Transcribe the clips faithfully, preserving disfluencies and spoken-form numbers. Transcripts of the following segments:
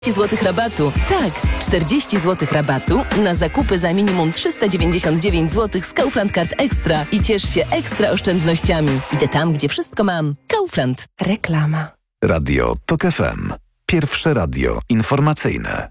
złotych rabatu. Tak, czterdzieści złotych rabatu na zakupy za minimum trzysta dziewięćdziesiąt dziewięć złotych z Kaufland Card Extra i ciesz się ekstra oszczędnościami. Idę tam, gdzie wszystko mam. Kaufland. Reklama. Radio TOK F M. Pierwsze radio informacyjne.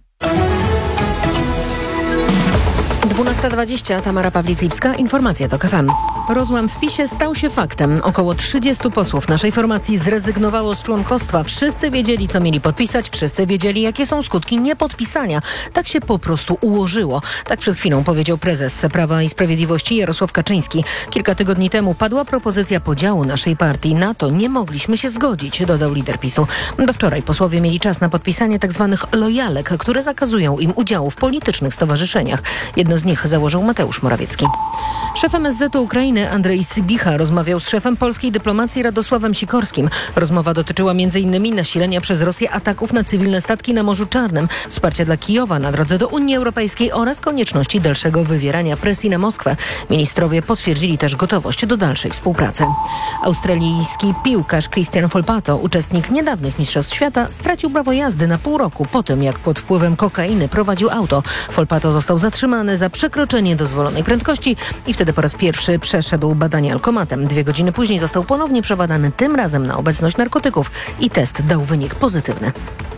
dwunasta dwadzieścia, Tamara Pawlik-Lipska, informacja TOK F M. Rozłam w PiSie stał się faktem. Około trzydziestu posłów naszej formacji zrezygnowało z członkostwa. Wszyscy wiedzieli, co mieli podpisać, wszyscy wiedzieli, jakie są skutki niepodpisania. Tak się po prostu ułożyło. Tak przed chwilą powiedział prezes Prawa i Sprawiedliwości Jarosław Kaczyński. Kilka tygodni temu padła propozycja podziału naszej partii. Na to nie mogliśmy się zgodzić, dodał lider PiSu. Do wczoraj posłowie mieli czas na podpisanie tzw. lojalek, które zakazują im udziału w politycznych stowarzyszeniach. Jedno z nich założył Mateusz Morawiecki. Szef M S Z-u Ukrainy Andrzej Sybicha rozmawiał z szefem polskiej dyplomacji Radosławem Sikorskim. Rozmowa dotyczyła między innymi nasilenia przez Rosję ataków na cywilne statki na Morzu Czarnym, wsparcia dla Kijowa na drodze do Unii Europejskiej oraz konieczności dalszego wywierania presji na Moskwę. Ministrowie potwierdzili też gotowość do dalszej współpracy. Australijski piłkarz Christian Folpato, uczestnik niedawnych Mistrzostw Świata, stracił prawo jazdy na pół roku po tym, jak pod wpływem kokainy prowadził auto. Folpato został zatrzymany za przekroczenie dozwolonej prędkości i wtedy po raz pierwszy przeszedł badanie alkomatem. Dwie godziny później został ponownie przebadany, tym razem na obecność narkotyków i test dał wynik pozytywny.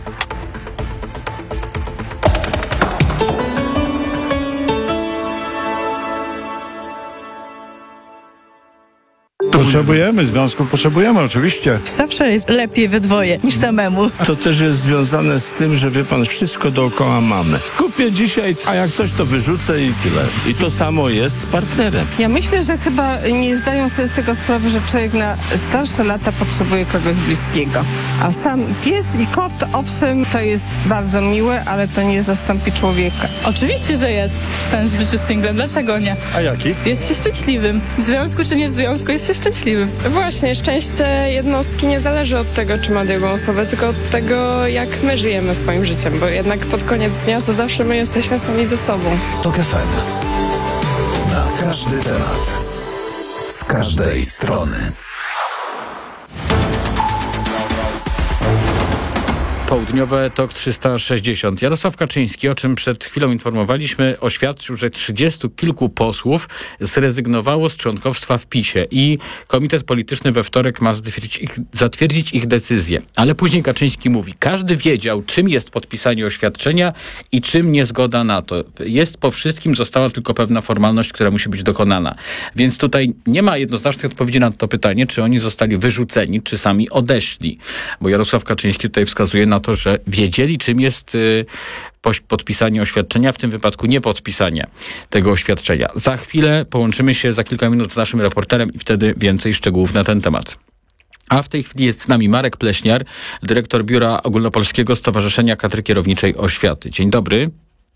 Potrzebujemy związków, potrzebujemy oczywiście. Zawsze jest lepiej we dwoje niż samemu. To też jest związane z tym, że wie pan, wszystko dookoła mamy. Kupię dzisiaj, a jak coś to wyrzucę i tyle. I to samo jest z partnerem. Ja myślę, że chyba nie zdają sobie z tego sprawy, że człowiek na starsze lata potrzebuje kogoś bliskiego. A sam pies i kot, owszem, to jest bardzo miłe, ale to nie zastąpi człowieka. Oczywiście, że jest sens w życiu singlem. Dlaczego nie? A jaki? Jest się szczęśliwym. W związku czy nie w związku, jest się szczęśliwym. Właśnie, szczęście jednostki nie zależy od tego, czy ma drugą osobę, tylko od tego, jak my żyjemy swoim życiem, bo jednak pod koniec dnia to zawsze my jesteśmy sami ze sobą. TOK F M. Na każdy temat. Z każdej strony. Południowe TOK trzysta sześćdziesiąt. Jarosław Kaczyński, o czym przed chwilą informowaliśmy, oświadczył, że trzydziestu kilku posłów zrezygnowało z członkostwa w PiSie i Komitet Polityczny we wtorek ma zatwierdzić ich, zatwierdzić ich decyzję. Ale później Kaczyński mówi, każdy wiedział, czym jest podpisanie oświadczenia i czym niezgoda na to. Jest po wszystkim, została tylko pewna formalność, która musi być dokonana. Więc tutaj nie ma jednoznacznej odpowiedzi na to pytanie, czy oni zostali wyrzuceni, czy sami odeszli. Bo Jarosław Kaczyński tutaj wskazuje na to, że wiedzieli, czym jest y, podpisanie oświadczenia, w tym wypadku nie podpisanie tego oświadczenia. Za chwilę połączymy się za kilka minut z naszym reporterem i wtedy więcej szczegółów na ten temat. A w tej chwili jest z nami Marek Pleśniar, dyrektor Biura Ogólnopolskiego Stowarzyszenia Kadry Kierowniczej Oświaty. Dzień dobry.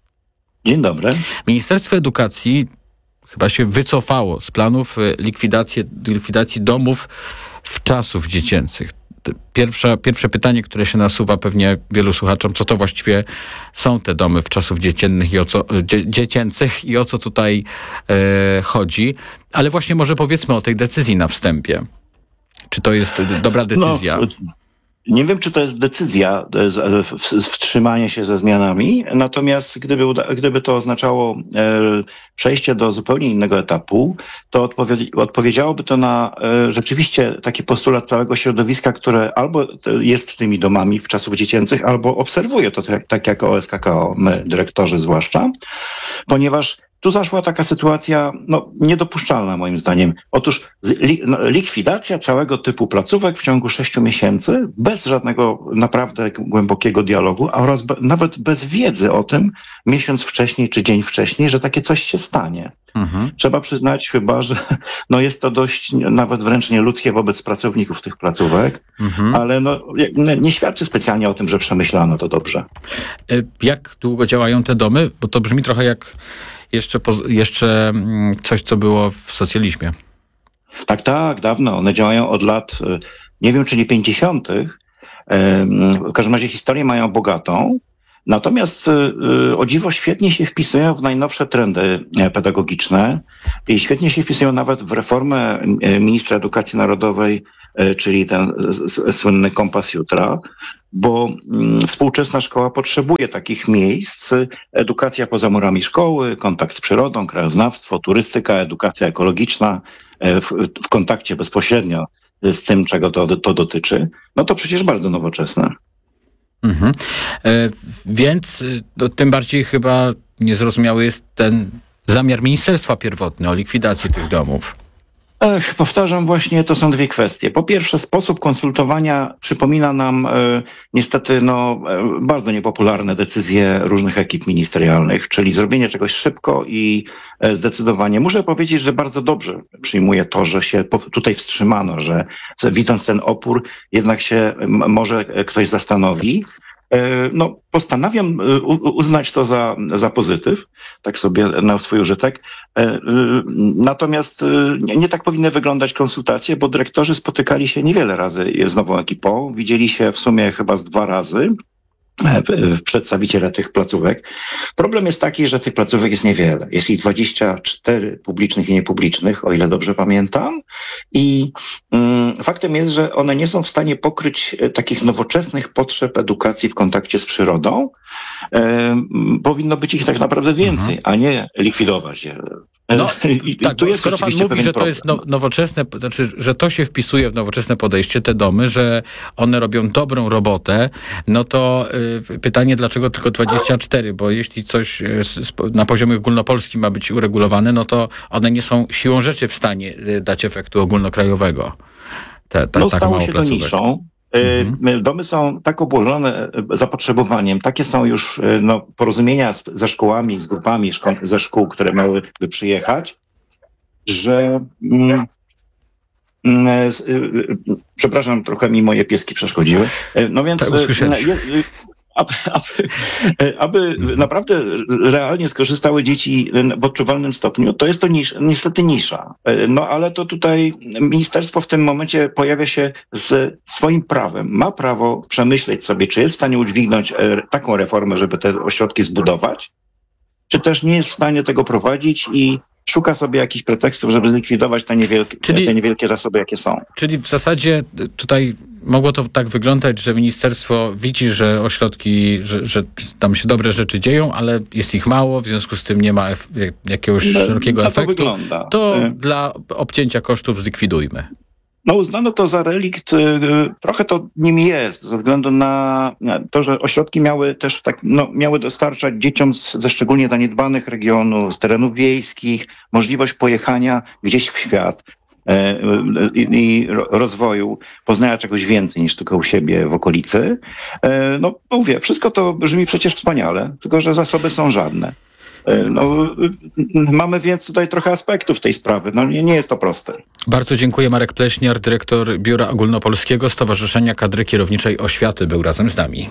Dzień dobry. Ministerstwo Edukacji chyba się wycofało z planów likwidacji, likwidacji domów wczasów dziecięcych. Pierwsze, pierwsze pytanie, które się nasuwa pewnie wielu słuchaczom, co to właściwie są te domy wczasów dziecięcych i o co, dzie, dziecięcych i o co tutaj e, chodzi. Ale właśnie może powiedzmy o tej decyzji na wstępie. Czy to jest dobra decyzja? No, nie wiem, czy to jest decyzja, wstrzymanie się ze zmianami, natomiast gdyby, gdyby to oznaczało e, przejście do zupełnie innego etapu, to odpowie, odpowiedziałoby to na e, rzeczywiście taki postulat całego środowiska, które albo jest tymi domami w czasów dziecięcych, albo obserwuje to tak, tak jak O S K K O, my, dyrektorzy zwłaszcza, ponieważ tu zaszła taka sytuacja no, niedopuszczalna moim zdaniem. Otóż li, no, likwidacja całego typu placówek w ciągu sześciu miesięcy bez żadnego naprawdę głębokiego dialogu oraz be, nawet bez wiedzy o tym miesiąc wcześniej czy dzień wcześniej, że takie coś się stanie. Mhm. Trzeba przyznać chyba, że no, jest to dość nawet wręcz nieludzkie wobec pracowników tych placówek, mhm. ale no, nie świadczy specjalnie o tym, że przemyślano to dobrze. Jak długo działają te domy? Bo to brzmi trochę jak Jeszcze, jeszcze coś, co było w socjalizmie. Tak, tak, dawno. One działają od lat, nie wiem, czy nie pięćdziesiątych. W każdym razie historię mają bogatą. Natomiast o dziwo świetnie się wpisują w najnowsze trendy pedagogiczne i świetnie się wpisują nawet w reformę ministra edukacji narodowej, czyli ten słynny kompas jutra, bo współczesna szkoła potrzebuje takich miejsc. Edukacja poza murami szkoły, kontakt z przyrodą, krajoznawstwo, turystyka, edukacja ekologiczna w, w kontakcie bezpośrednio z tym, czego to, to dotyczy, no to przecież bardzo nowoczesne. Mhm. E, więc no, tym bardziej chyba niezrozumiały jest ten zamiar ministerstwa pierwotny o likwidacji tych domów. Ech, powtarzam właśnie, to są dwie kwestie. Po pierwsze, sposób konsultowania przypomina nam e, niestety no, e, bardzo niepopularne decyzje różnych ekip ministerialnych, czyli zrobienie czegoś szybko i e, zdecydowanie. Muszę powiedzieć, że bardzo dobrze przyjmuję to, że się po, tutaj wstrzymano, że widząc ten opór, jednak się m, może ktoś zastanowi. No, postanawiam uznać to za, za pozytyw, tak sobie na swój użytek. Natomiast nie, nie tak powinny wyglądać konsultacje, bo dyrektorzy spotykali się niewiele razy z nową ekipą. Widzieli się w sumie chyba z dwa razy. Przedstawiciele tych placówek. Problem jest taki, że tych placówek jest niewiele. Jest ich dwadzieścia cztery publicznych i niepublicznych, o ile dobrze pamiętam. I mm, faktem jest, że one nie są w stanie pokryć takich nowoczesnych potrzeb edukacji w kontakcie z przyrodą. E, powinno być ich tak naprawdę więcej, mhm. a nie likwidować je. No, I tak, tu jest skoro pan mówi, że to problem. jest no, nowoczesne, znaczy, że to się wpisuje w nowoczesne podejście, te domy, że one robią dobrą robotę, no to y, pytanie, dlaczego tylko dwadzieścia cztery, bo jeśli coś y, na poziomie ogólnopolskim ma być uregulowane, no to one nie są siłą rzeczy w stanie y, dać efektu ogólnokrajowego. Te, te, no tak stało mało się to placówek. niszą. Mhm. Domy są tak obłożone zapotrzebowaniem, takie są już no, porozumienia z, ze szkołami, z grupami szko- ze szkół, które miałyby przyjechać, że mm, mm, y, y, przepraszam, trochę mi moje pieski przeszkodziły. No więc tak, y, aby, aby, aby naprawdę realnie skorzystały dzieci w odczuwalnym stopniu, to jest to nisz, niestety nisza. No ale to tutaj ministerstwo w tym momencie pojawia się z swoim prawem. Ma prawo przemyśleć sobie, czy jest w stanie udźwignąć taką reformę, żeby te ośrodki zbudować, czy też nie jest w stanie tego prowadzić i szuka sobie jakichś pretekstów, żeby zlikwidować te niewielkie, czyli, te niewielkie zasoby, jakie są. Czyli w zasadzie tutaj mogło to tak wyglądać, że ministerstwo widzi, że ośrodki, że, że tam się dobre rzeczy dzieją, ale jest ich mało, w związku z tym nie ma ef- jakiegoś no, szerokiego to efektu. Wygląda. To y- dla obcięcia kosztów zlikwidujmy. No uznano to za relikt, trochę to nim jest, ze względu na to, że ośrodki miały też tak, no, miały dostarczać dzieciom z, ze szczególnie zaniedbanych regionów, z terenów wiejskich, możliwość pojechania gdzieś w świat e, i, i rozwoju, poznania czegoś więcej niż tylko u siebie w okolicy. E, no mówię, wszystko to brzmi przecież wspaniale, tylko że zasoby są żadne. No, mamy więc tutaj trochę aspektów tej sprawy. No, nie, nie jest to proste. Bardzo dziękuję. Marek Pleśniar, dyrektor Biura Ogólnopolskiego Stowarzyszenia Kadry Kierowniczej Oświaty, był razem z nami.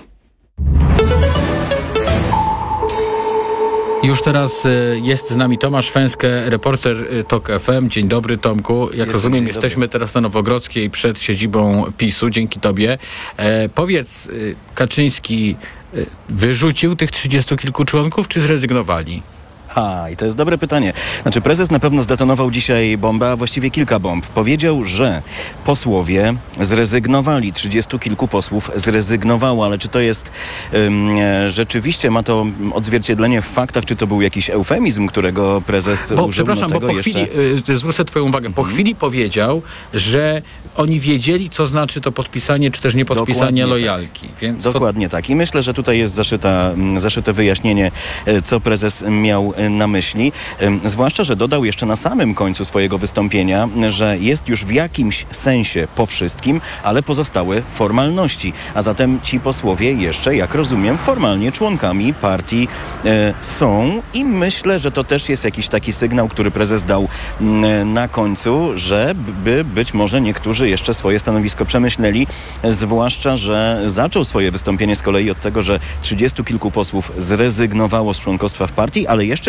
Już teraz y, jest z nami Tomasz Fęskę, reporter y, TOK F M. Dzień dobry, Tomku. Jak Jestem, rozumiem, jesteśmy dobry. teraz na Nowogrodzkiej przed siedzibą PiSu. Dzięki tobie. E, powiedz, y, Kaczyński y, wyrzucił tych trzydziestu kilku członków, czy zrezygnowali? Ha, i to jest dobre pytanie. Znaczy, prezes na pewno zdetonował dzisiaj bombę, a właściwie kilka bomb. Powiedział, że posłowie zrezygnowali, trzydziestu kilku posłów zrezygnowało, ale czy to jest um, rzeczywiście, ma to odzwierciedlenie w faktach, czy to był jakiś eufemizm, którego prezes bo, użył? Przepraszam, no, bo po jeszcze... chwili, y, zwrócę twoją uwagę, po hmm. chwili powiedział, że oni wiedzieli, co znaczy to podpisanie, czy też nie podpisanie Dokładnie lojalki. Tak. Więc Dokładnie to... tak. I myślę, że tutaj jest zaszyta, zaszyte wyjaśnienie, co prezes miał na myśli. Zwłaszcza, że dodał jeszcze na samym końcu swojego wystąpienia, że jest już w jakimś sensie po wszystkim, ale pozostały formalności. A zatem ci posłowie jeszcze, jak rozumiem, formalnie członkami partii e, są i myślę, że to też jest jakiś taki sygnał, który prezes dał m, na końcu, żeby być może niektórzy jeszcze swoje stanowisko przemyśleli, zwłaszcza, że zaczął swoje wystąpienie z kolei od tego, że trzydziestu kilku posłów zrezygnowało z członkostwa w partii, ale jeszcze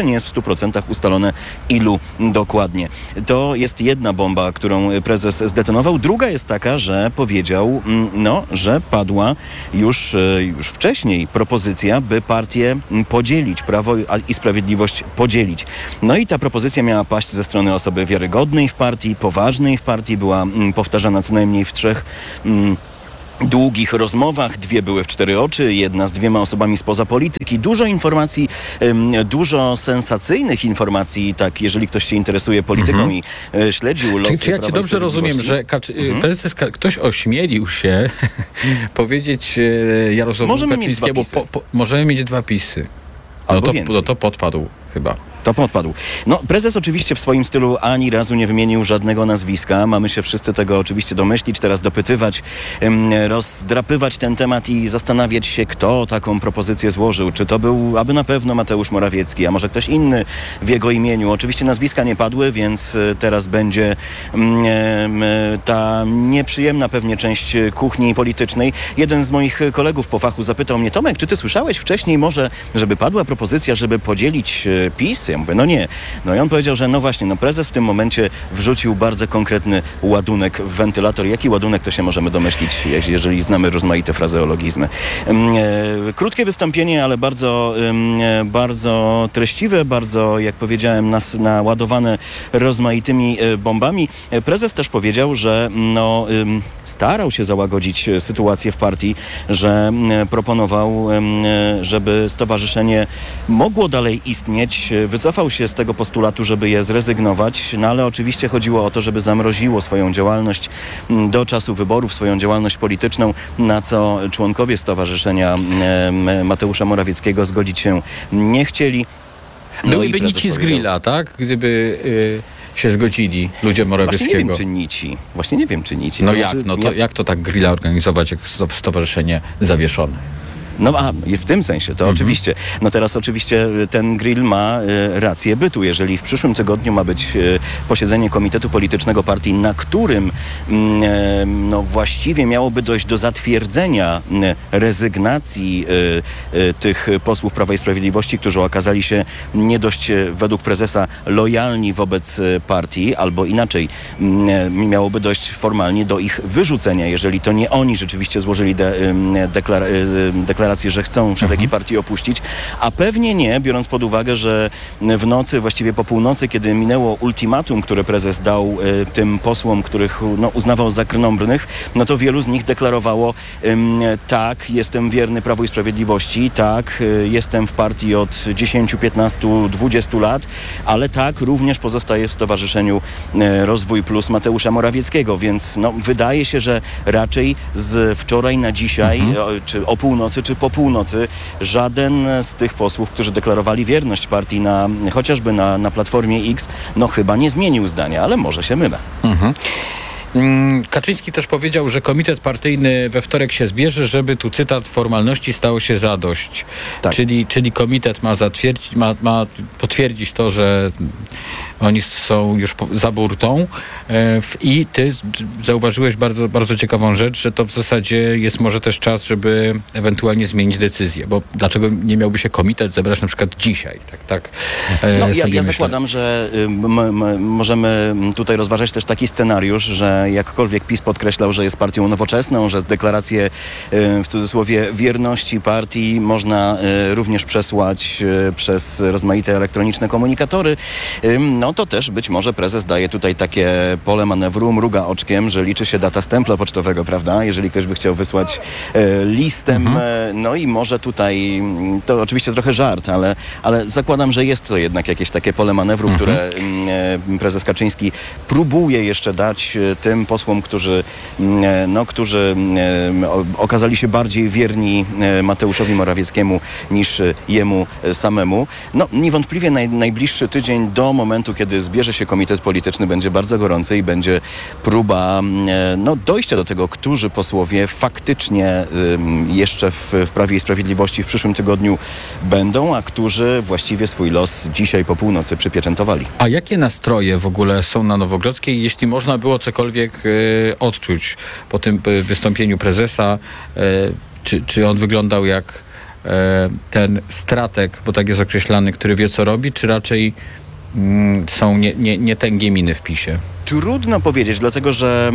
nie jest w stu procentach ustalone, ilu dokładnie. To jest jedna bomba, którą prezes zdetonował. Druga jest taka, że powiedział, no, że padła już, już wcześniej propozycja, by partię podzielić, Prawo i Sprawiedliwość podzielić. No i ta propozycja miała paść ze strony osoby wiarygodnej w partii, poważnej w partii, była powtarzana co najmniej w trzech mm, długich rozmowach, dwie były w cztery oczy, jedna z dwiema osobami spoza polityki. Dużo informacji, dużo sensacyjnych informacji, tak, jeżeli ktoś się interesuje polityką mm-hmm. i e, śledził losy Czy, czy ja cię dobrze rozumiem, że Kaczy- mm-hmm. prezes, ktoś ośmielił się powiedzieć e, Jarosławowi możemy Kaczyńskiemu, mieć dwa po, po, możemy mieć dwa pisy. No Albo to, więcej. no to podpadł chyba. To podpadł. No, prezes oczywiście w swoim stylu ani razu nie wymienił żadnego nazwiska. Mamy się wszyscy tego oczywiście domyślić, teraz dopytywać, rozdrapywać ten temat i zastanawiać się, kto taką propozycję złożył. Czy to był, aby na pewno Mateusz Morawiecki, a może ktoś inny w jego imieniu. Oczywiście nazwiska nie padły, więc teraz będzie ta nieprzyjemna pewnie część kuchni politycznej. Jeden z moich kolegów po fachu zapytał mnie: Tomek, czy ty słyszałeś wcześniej może, żeby padła propozycja, żeby podzielić PiS? Ja mówię, no nie. No i on powiedział, że no właśnie, no prezes w tym momencie wrzucił bardzo konkretny ładunek w wentylator. Jaki ładunek, to się możemy domyślić, jeżeli znamy rozmaite frazeologizmy. E, krótkie wystąpienie, ale bardzo, e, bardzo treściwe, bardzo, jak powiedziałem, nas naładowane rozmaitymi e, bombami. E, prezes też powiedział, że no, e, starał się załagodzić sytuację w partii, że e, proponował, e, żeby stowarzyszenie mogło dalej istnieć. Wycofał się z tego postulatu, żeby je zrezygnować, no ale oczywiście chodziło o to, żeby zamroziło swoją działalność do czasu wyborów, swoją działalność polityczną, na co członkowie stowarzyszenia Mateusza Morawieckiego zgodzić się nie chcieli. No byłyby nici z grilla, tak? Gdyby y, się zgodzili ludzie Morawieckiego. Właśnie nie wiem, czy nici. Właśnie nie wiem, czy nici. No to jak? znaczy, No to ja... jak to tak grilla organizować, jak stowarzyszenie zawieszone? No a w tym sensie, to mhm. oczywiście. No teraz oczywiście ten grill ma y, rację bytu. Jeżeli w przyszłym tygodniu ma być y, posiedzenie Komitetu Politycznego Partii, na którym y, no właściwie miałoby dojść do zatwierdzenia y, rezygnacji y, y, tych posłów Prawa i Sprawiedliwości, którzy okazali się nie dość y, według prezesa lojalni wobec y, partii, albo inaczej y, miałoby dojść formalnie do ich wyrzucenia, jeżeli to nie oni rzeczywiście złożyli de, y, deklar, y, deklarację, że chcą szeregi mhm. partii opuścić, a pewnie nie, biorąc pod uwagę, że w nocy, właściwie po północy, kiedy minęło ultimatum, które prezes dał y, tym posłom, których no, uznawał za krnąbrnych, no to wielu z nich deklarowało y, tak, jestem wierny Prawu i Sprawiedliwości, tak, y, jestem w partii od dziesięciu, piętnastu, dwudziestu lat, ale tak, również pozostaję w Stowarzyszeniu y, Rozwój Plus Mateusza Morawieckiego, więc no, wydaje się, że raczej z wczoraj na dzisiaj, mhm. y, czy o północy, czy po północy, żaden z tych posłów, którzy deklarowali wierność partii na, chociażby na, na Platformie X, no chyba nie zmienił zdania, ale może się mylę. Mhm. Kaczyński też powiedział, że komitet partyjny we wtorek się zbierze, żeby, tu cytat, formalności stało się zadość. Tak. Czyli, czyli komitet ma zatwierdzić, ma, ma potwierdzić to, że oni są już za burtą i ty zauważyłeś bardzo, bardzo ciekawą rzecz, że to w zasadzie jest może też czas, żeby ewentualnie zmienić decyzję, bo dlaczego nie miałby się komitet zebrać na przykład dzisiaj? Tak, tak. No, ja, ja zakładam, że m, m, możemy tutaj rozważać też taki scenariusz, że jakkolwiek PiS podkreślał, że jest partią nowoczesną, że deklarację w cudzysłowie wierności partii można również przesłać przez rozmaite elektroniczne komunikatory, no to też być może prezes daje tutaj takie pole manewru, mruga oczkiem, że liczy się data stempla pocztowego, prawda? Jeżeli ktoś by chciał wysłać e, listem, mhm. e, no i może tutaj, to oczywiście trochę żart, ale, ale zakładam, że jest to jednak jakieś takie pole manewru, mhm. które e, prezes Kaczyński próbuje jeszcze dać e, tym posłom, którzy, e, no, którzy e, o, okazali się bardziej wierni e, Mateuszowi Morawieckiemu niż e, jemu e, samemu. No niewątpliwie naj, najbliższy tydzień do momentu, kiedy zbierze się komitet polityczny, będzie bardzo gorący i będzie próba e, no, dojścia do tego, którzy posłowie faktycznie e, jeszcze w, w Prawie i Sprawiedliwości w przyszłym tygodniu będą, a którzy właściwie swój los dzisiaj po północy przypieczętowali. A jakie nastroje w ogóle są na Nowogrodzkiej, jeśli można było cokolwiek e, odczuć po tym wystąpieniu prezesa? E, czy, czy on wyglądał jak e, ten strateg, bo tak jest określany, który wie, co robi, czy raczej mm, są nie, nie, nie tęgie miny w PiSie? Trudno powiedzieć, dlatego że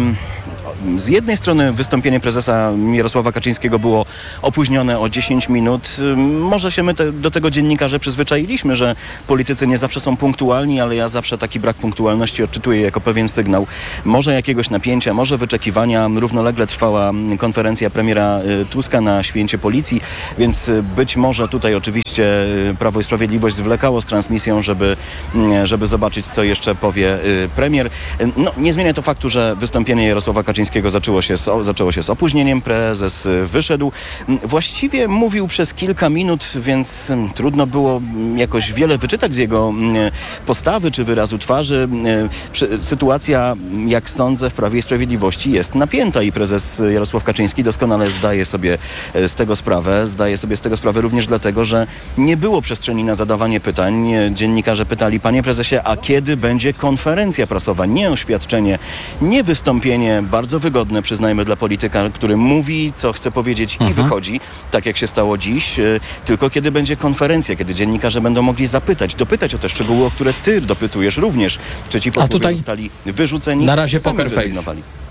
z jednej strony wystąpienie prezesa Jarosława Kaczyńskiego było opóźnione o dziesięć minut. Może się my te, do tego dziennikarze przyzwyczailiśmy, że politycy nie zawsze są punktualni, ale ja zawsze taki brak punktualności odczytuję jako pewien sygnał. Może jakiegoś napięcia, może wyczekiwania. Równolegle trwała konferencja premiera Tuska na święcie policji, więc być może tutaj oczywiście Prawo i Sprawiedliwość zwlekało z transmisją, żeby, żeby zobaczyć, co jeszcze powie premier. No, nie zmienia to faktu, że wystąpienie Jarosława Kaczyńskiego zaczęło się, z, zaczęło się z opóźnieniem. Prezes wyszedł. Właściwie mówił przez kilka minut, więc trudno było jakoś wiele wyczytać z jego postawy czy wyrazu twarzy. Sytuacja, jak sądzę, w Prawie i Sprawiedliwości jest napięta i prezes Jarosław Kaczyński doskonale zdaje sobie z tego sprawę. Zdaje sobie z tego sprawę również dlatego, że nie było przestrzeni na zadawanie pytań. Dziennikarze pytali: panie prezesie, a kiedy będzie konferencja prasowa? Nie oświadczenie, nie wystąpienie bardzo wygodne, przyznajmy, dla polityka, który mówi, co chce powiedzieć i wychodzi, tak jak się stało dziś, tylko kiedy będzie konferencja, kiedy dziennikarze będą mogli zapytać, dopytać o te szczegóły, o które ty dopytujesz również. Czy ci posłowie tutaj zostali wyrzuceni? Na razie sami poker face.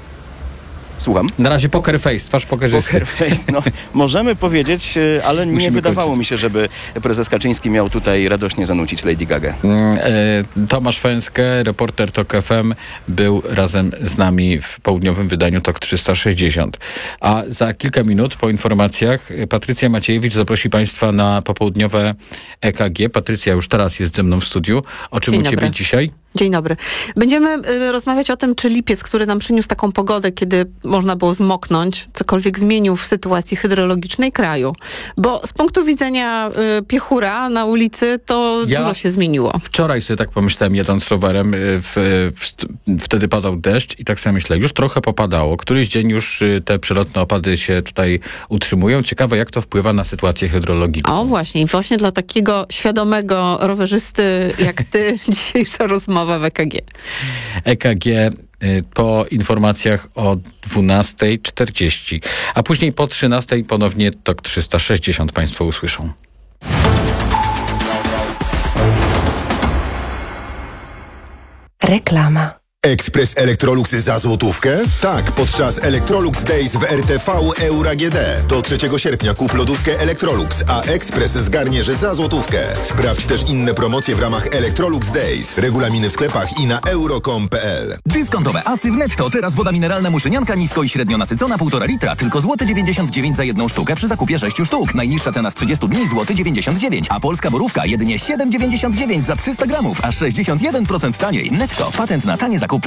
Słucham? Na razie poker face, twarz pokerzysty. Poker face, no, możemy powiedzieć, ale nie Musimy wydawało kończyć. mi się, żeby prezes Kaczyński miał tutaj radośnie zanucić Lady Gagę. Mm, e, Tomasz Fęskę, reporter TOK F M, był razem z nami w południowym wydaniu TOK trzysta sześćdziesiąt. A za kilka minut po informacjach Patrycja Maciejewicz zaprosi Państwa na popołudniowe E K G. Patrycja już teraz jest ze mną w studiu. O czym Dzień u Ciebie dobry. dzisiaj? Dzień dobry. Będziemy y, rozmawiać o tym, czy lipiec, który nam przyniósł taką pogodę, kiedy można było zmoknąć, cokolwiek zmienił w sytuacji hydrologicznej kraju. Bo z punktu widzenia y, piechura na ulicy to Ja dużo się zmieniło. Wczoraj sobie tak pomyślałem, jadąc rowerem, y, w, w, wtedy padał deszcz i tak sobie myślę, już trochę popadało. Któryś dzień już y, te przelotne opady się tutaj utrzymują. Ciekawe, jak to wpływa na sytuację hydrologiczną. O właśnie, i właśnie dla takiego świadomego rowerzysty jak ty dzisiejsza rozmowa w E K G. E K G y, po informacjach o dwunastej czterdzieści, a później po trzynastej ponownie TOK trzysta sześćdziesiąt Państwo usłyszą. Reklama. Ekspres Electrolux za złotówkę? Tak, podczas Electrolux Days w R T V Euro A G D. Do trzeciego sierpnia kup lodówkę Electrolux, a Ekspres zgarniesz za złotówkę. Sprawdź też inne promocje w ramach Electrolux Days. Regulaminy w sklepach i na euro kropka com kropka p l. Dyskontowe asy w Netto. Teraz woda mineralna muszynianka nisko i średnio nasycona półtora litra. Tylko złoty dziewięćdziesiąt dziewięć za jedną sztukę przy zakupie sześciu sztuk. Najniższa cena z trzydziestu dni złoty dziewięćdziesiąt dziewięć. A polska borówka jedynie siedem dziewięćdziesiąt dziewięć za trzysta gramów. Aż sześćdziesiąt jeden procent taniej. Netto. Patent na tanie zakupy.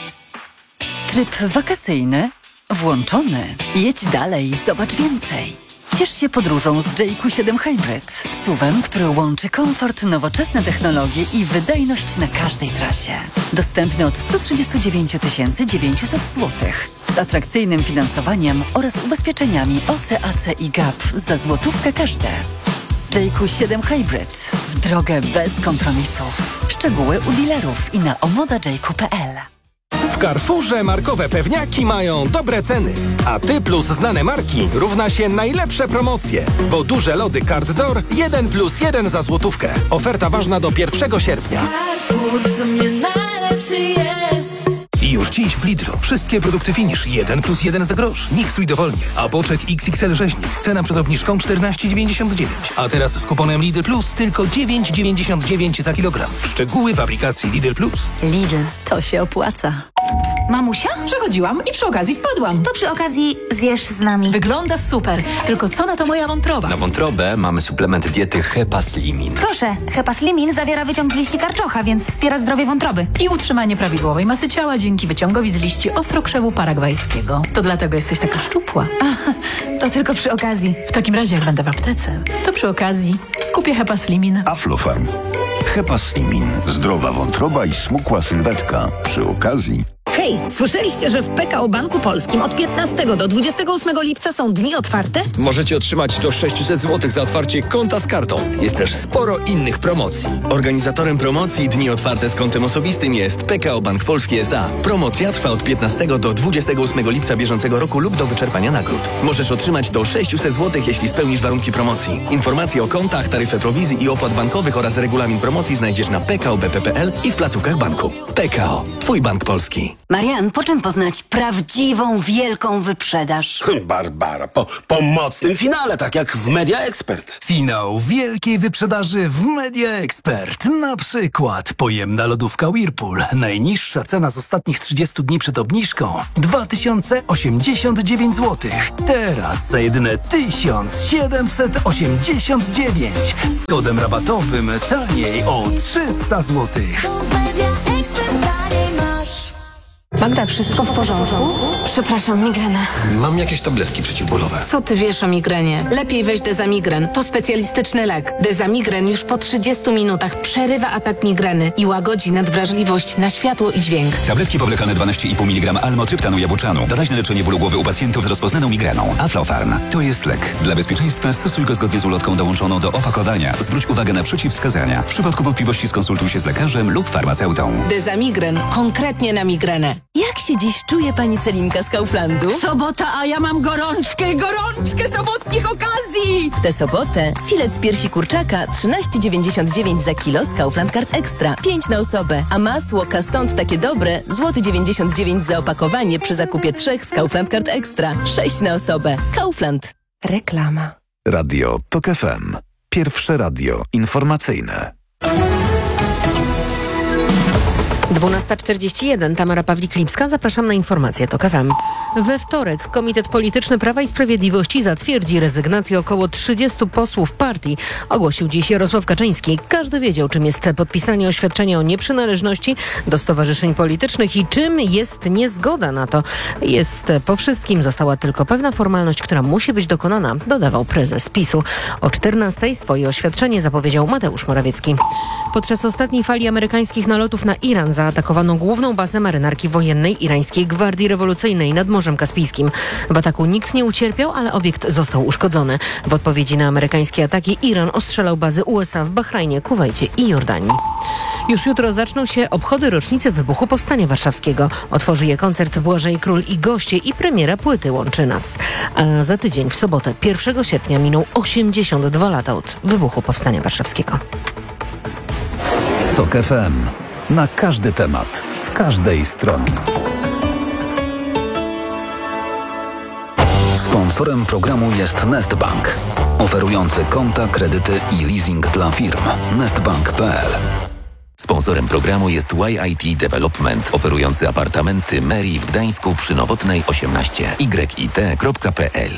Tryb wakacyjny włączony. Jedź dalej, zobacz więcej. Ciesz się podróżą z J Q siedem Hybrid. SUV-em, który łączy komfort, nowoczesne technologie i wydajność na każdej trasie. Dostępny od sto trzydzieści dziewięć tysięcy dziewięćset złotych. Z atrakcyjnym finansowaniem oraz ubezpieczeniami O C A C i G A P za złotówkę każde. J Q siedem Hybrid. W drogę bez kompromisów. Szczegóły u dealerów i na omoda j q kropka p l. W Carrefourze markowe pewniaki mają dobre ceny, a Ty plus znane marki równa się najlepsze promocje, bo duże lody Card Door jeden plus jeden za złotówkę. Oferta ważna do pierwszego sierpnia. Carrefour w sumie najlepszy jest. I już dziś w Lidlu wszystkie produkty Finish jeden plus jeden za grosz. Miksuj dowolnie. A boczek X X L rzeźnik. Cena przed obniżką czternaście dziewięćdziesiąt dziewięć. A teraz z kuponem Lidl Plus tylko dziewięć dziewięćdziesiąt dziewięć za kilogram. Szczegóły w aplikacji Lidl Plus. Lidl, to się opłaca. Mamusia? Przechodziłam i przy okazji wpadłam. To przy okazji zjesz z nami. Wygląda super. Tylko co na to moja wątroba? Na wątrobę mamy suplement diety Hepaslimin. Proszę, Hepaslimin zawiera wyciąg z liści karczocha, więc wspiera zdrowie wątroby. I utrzymanie prawidłowej masy ciała dzięki wyciągowi z liści ostrokrzewu paragwajskiego. To dlatego jesteś taka szczupła. A, to tylko przy okazji. W takim razie jak będę w aptece, to przy okazji kupię Hepaslimin. Aflofarm. Hepaslimin. Zdrowa wątroba i smukła sylwetka. Przy okazji Hej, słyszeliście, że w P K O Banku Polskim od piętnastego do dwudziestego ósmego lipca są dni otwarte? Możecie otrzymać do sześćset złotych za otwarcie konta z kartą. Jest też sporo innych promocji. Organizatorem promocji Dni Otwarte z kontem osobistym jest P K O Bank Polski S A. Promocja trwa od piętnastego do dwudziestego ósmego lipca bieżącego roku lub do wyczerpania nagród. Możesz otrzymać do sześćset złotych, jeśli spełnisz warunki promocji. Informacje o kontach, taryfę prowizji i opłat bankowych oraz regulamin promocji znajdziesz na p k o b p kropka p l i w placówkach banku. P K O. Twój bank polski. Marian, po czym poznać prawdziwą, wielką wyprzedaż? Barbara, po, po mocnym finale, tak jak w Media Expert. Finał wielkiej wyprzedaży w Media Expert. Na przykład pojemna lodówka Whirlpool. Najniższa cena z ostatnich trzydziestu dni przed obniżką dwa tysiące osiemdziesiąt dziewięć złotych. Teraz za jedyne tysiąc siedemset osiemdziesiąt dziewięć. Z kodem rabatowym taniej o trzysta złotych. Magda, wszystko w porządku? Przepraszam, migrena. Mam jakieś tabletki przeciwbólowe. Co ty wiesz o migrenie? Lepiej weź Dezamigren. To specjalistyczny lek. Dezamigren już po trzydziestu minutach przerywa atak migreny i łagodzi nadwrażliwość na światło i dźwięk. Tabletki powlekane dwanaście i pół miligrama almotryptanu jabłczanu. Doraźne leczenie bólu głowy u pacjentów z rozpoznaną migreną. Aflofarm. To jest lek. Dla bezpieczeństwa stosuj go zgodnie z ulotką dołączoną do opakowania. Zwróć uwagę na przeciwwskazania. W przypadku wątpliwości skonsultuj się z lekarzem lub farmaceutą. Dezamigren. Konkretnie na migrenę. Jak się dziś czuje pani Celinka z Kauflandu? Sobota, a ja mam gorączkę, gorączkę sobotnich okazji! W tę sobotę filet z piersi kurczaka trzynaście dziewięćdziesiąt dziewięć za kilo z Kaufland Card Extra. pięć na osobę. A masło Kastąd takie dobre, złoty dziewięćdziesiąt dziewięć za opakowanie przy zakupie trzech z Kaufland Card Extra. sześć na osobę. Kaufland. Reklama. Radio TOK F M. Pierwsze radio informacyjne. dwunasta czterdzieści jeden. Tamara Pawlik-Lipska. Zapraszam na informacje TOK F M. We wtorek Komitet Polityczny Prawa i Sprawiedliwości zatwierdzi rezygnację około trzydziestu posłów partii. Ogłosił dziś Jarosław Kaczyński. Każdy wiedział, czym jest podpisanie oświadczenia o nieprzynależności do stowarzyszeń politycznych i czym jest niezgoda na to. Jest po wszystkim. Została tylko pewna formalność, która musi być dokonana, dodawał prezes PiSu. O czternastej swoje oświadczenie zapowiedział Mateusz Morawiecki. Podczas ostatniej fali amerykańskich nalotów na Iran zaatakowano główną bazę marynarki wojennej irańskiej Gwardii Rewolucyjnej nad Morzem Kaspijskim. W ataku nikt nie ucierpiał, ale obiekt został uszkodzony. W odpowiedzi na amerykańskie ataki Iran ostrzelał bazy U S A w Bahrajnie, Kuwejcie i Jordanii. Już jutro zaczną się obchody rocznicy wybuchu Powstania Warszawskiego. Otworzy je koncert Błażej Król i goście i premiera płyty Łączy Nas. A za tydzień, w sobotę, pierwszego sierpnia, miną osiemdziesiąt dwa lata od wybuchu Powstania Warszawskiego. TOK F M. Na każdy temat, z każdej strony. Sponsorem programu jest Nestbank, oferujący konta, kredyty i leasing dla firm. nestbank kropka p l. Sponsorem programu jest Y I T Development, oferujący apartamenty Meri w Gdańsku przy Nowotnej osiemnaście. y i t kropka p l.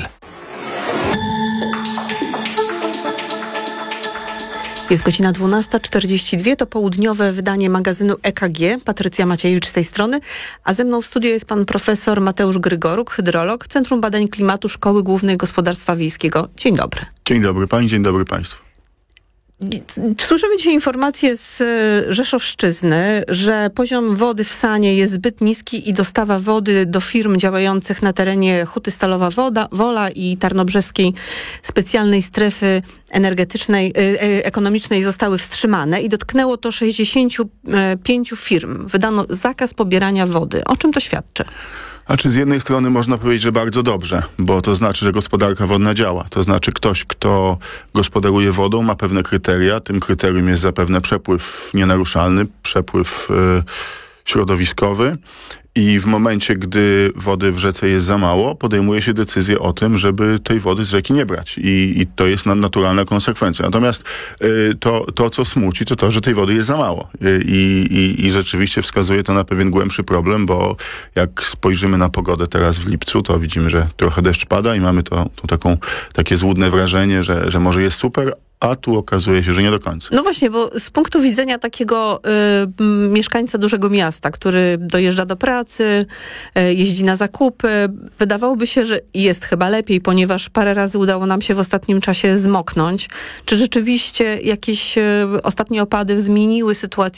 Jest godzina dwunasta czterdzieści dwa, to południowe wydanie magazynu E K G. Patrycja Maciejewicz z tej strony, a ze mną w studiu jest pan profesor Mateusz Grygoruk, hydrolog, Centrum Badań Klimatu Szkoły Głównej Gospodarstwa Wiejskiego. Dzień dobry. Dzień dobry pani, dzień dobry państwu. Słyszymy dzisiaj informacje z Rzeszowszczyzny, że poziom wody w Sanie jest zbyt niski i dostawa wody do firm działających na terenie Huty Stalowa Woda, Wola i Tarnobrzeskiej Specjalnej Strefy Energetycznej, e, Ekonomicznej zostały wstrzymane i dotknęło to sześćdziesięciu pięciu firm. Wydano zakaz pobierania wody. O czym to świadczy? A czy z jednej strony można powiedzieć, że bardzo dobrze, bo to znaczy, że gospodarka wodna działa. To znaczy ktoś, kto gospodaruje wodą, ma pewne kryteria. Tym kryterium jest zapewne przepływ nienaruszalny, przepływ y, środowiskowy. I w momencie, gdy wody w rzece jest za mało, podejmuje się decyzję o tym, żeby tej wody z rzeki nie brać. I, i to jest naturalna konsekwencja. Natomiast y, to, to, co smuci, to to, że tej wody jest za mało. Y, i, I rzeczywiście wskazuje to na pewien głębszy problem, bo jak spojrzymy na pogodę teraz w lipcu, to widzimy, że trochę deszcz pada i mamy to, to taką, takie złudne wrażenie, że, że może jest super, a tu okazuje się, że nie do końca. No właśnie, bo z punktu widzenia takiego y, mieszkańca dużego miasta, który dojeżdża do pracy, y, jeździ na zakupy, wydawałoby się, że jest chyba lepiej, ponieważ parę razy udało nam się w ostatnim czasie zmoknąć. Czy rzeczywiście jakieś y, ostatnie opady zmieniły sytuację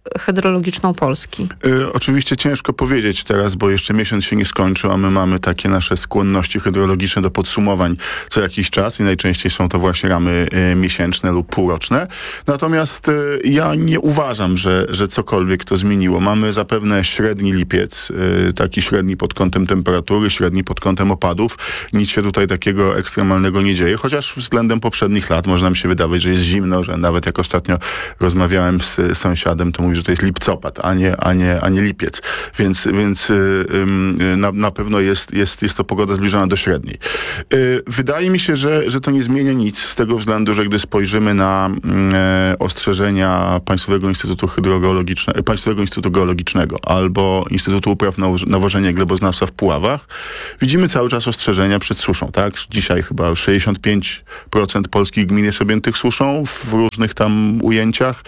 hydrologiczną Polski? Y, oczywiście ciężko powiedzieć teraz, bo jeszcze miesiąc się nie skończył, a my mamy takie nasze skłonności hydrologiczne do podsumowań co jakiś czas i najczęściej są to właśnie ramy y, miesięczne lub półroczne. Natomiast y, ja nie uważam, że, że cokolwiek to zmieniło. Mamy zapewne średni lipiec, y, taki średni pod kątem temperatury, średni pod kątem opadów. Nic się tutaj takiego ekstremalnego nie dzieje, chociaż względem poprzednich lat można mi się wydawać, że jest zimno, że nawet jak ostatnio rozmawiałem z sąsiadem, to mówi, że to jest lipcopad, a nie, a nie, a nie lipiec. Więc, więc y, y, na, na pewno jest, jest, jest to pogoda zbliżona do średniej. Y, wydaje mi się, że, że to nie zmienia nic z tego względu, że gdy spojrzymy na y, ostrzeżenia Państwowego Instytutu Hydrogeologicznego, Państwowego Instytutu Geologicznego albo Instytutu Upraw Nawożenia i Gleboznawstwa w Puławach, widzimy cały czas ostrzeżenia przed suszą, tak? Dzisiaj chyba sześćdziesiąt pięć procent polskich gmin jest objętych suszą w różnych tam ujęciach.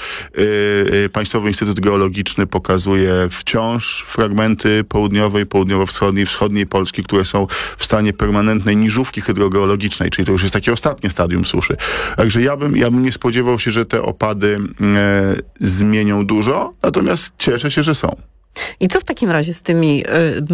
Yy, Państwowy Instytut Geologiczny pokazuje wciąż fragmenty południowej, południowo-wschodniej, wschodniej Polski, które są w stanie permanentnej niżówki hydrogeologicznej, czyli to już jest takie ostatnie stadium suszy. Także ja bym, ja bym nie spodziewał się, że te opady yy, zmienią dużo, natomiast cieszę się, że są. I co w takim razie z tymi y,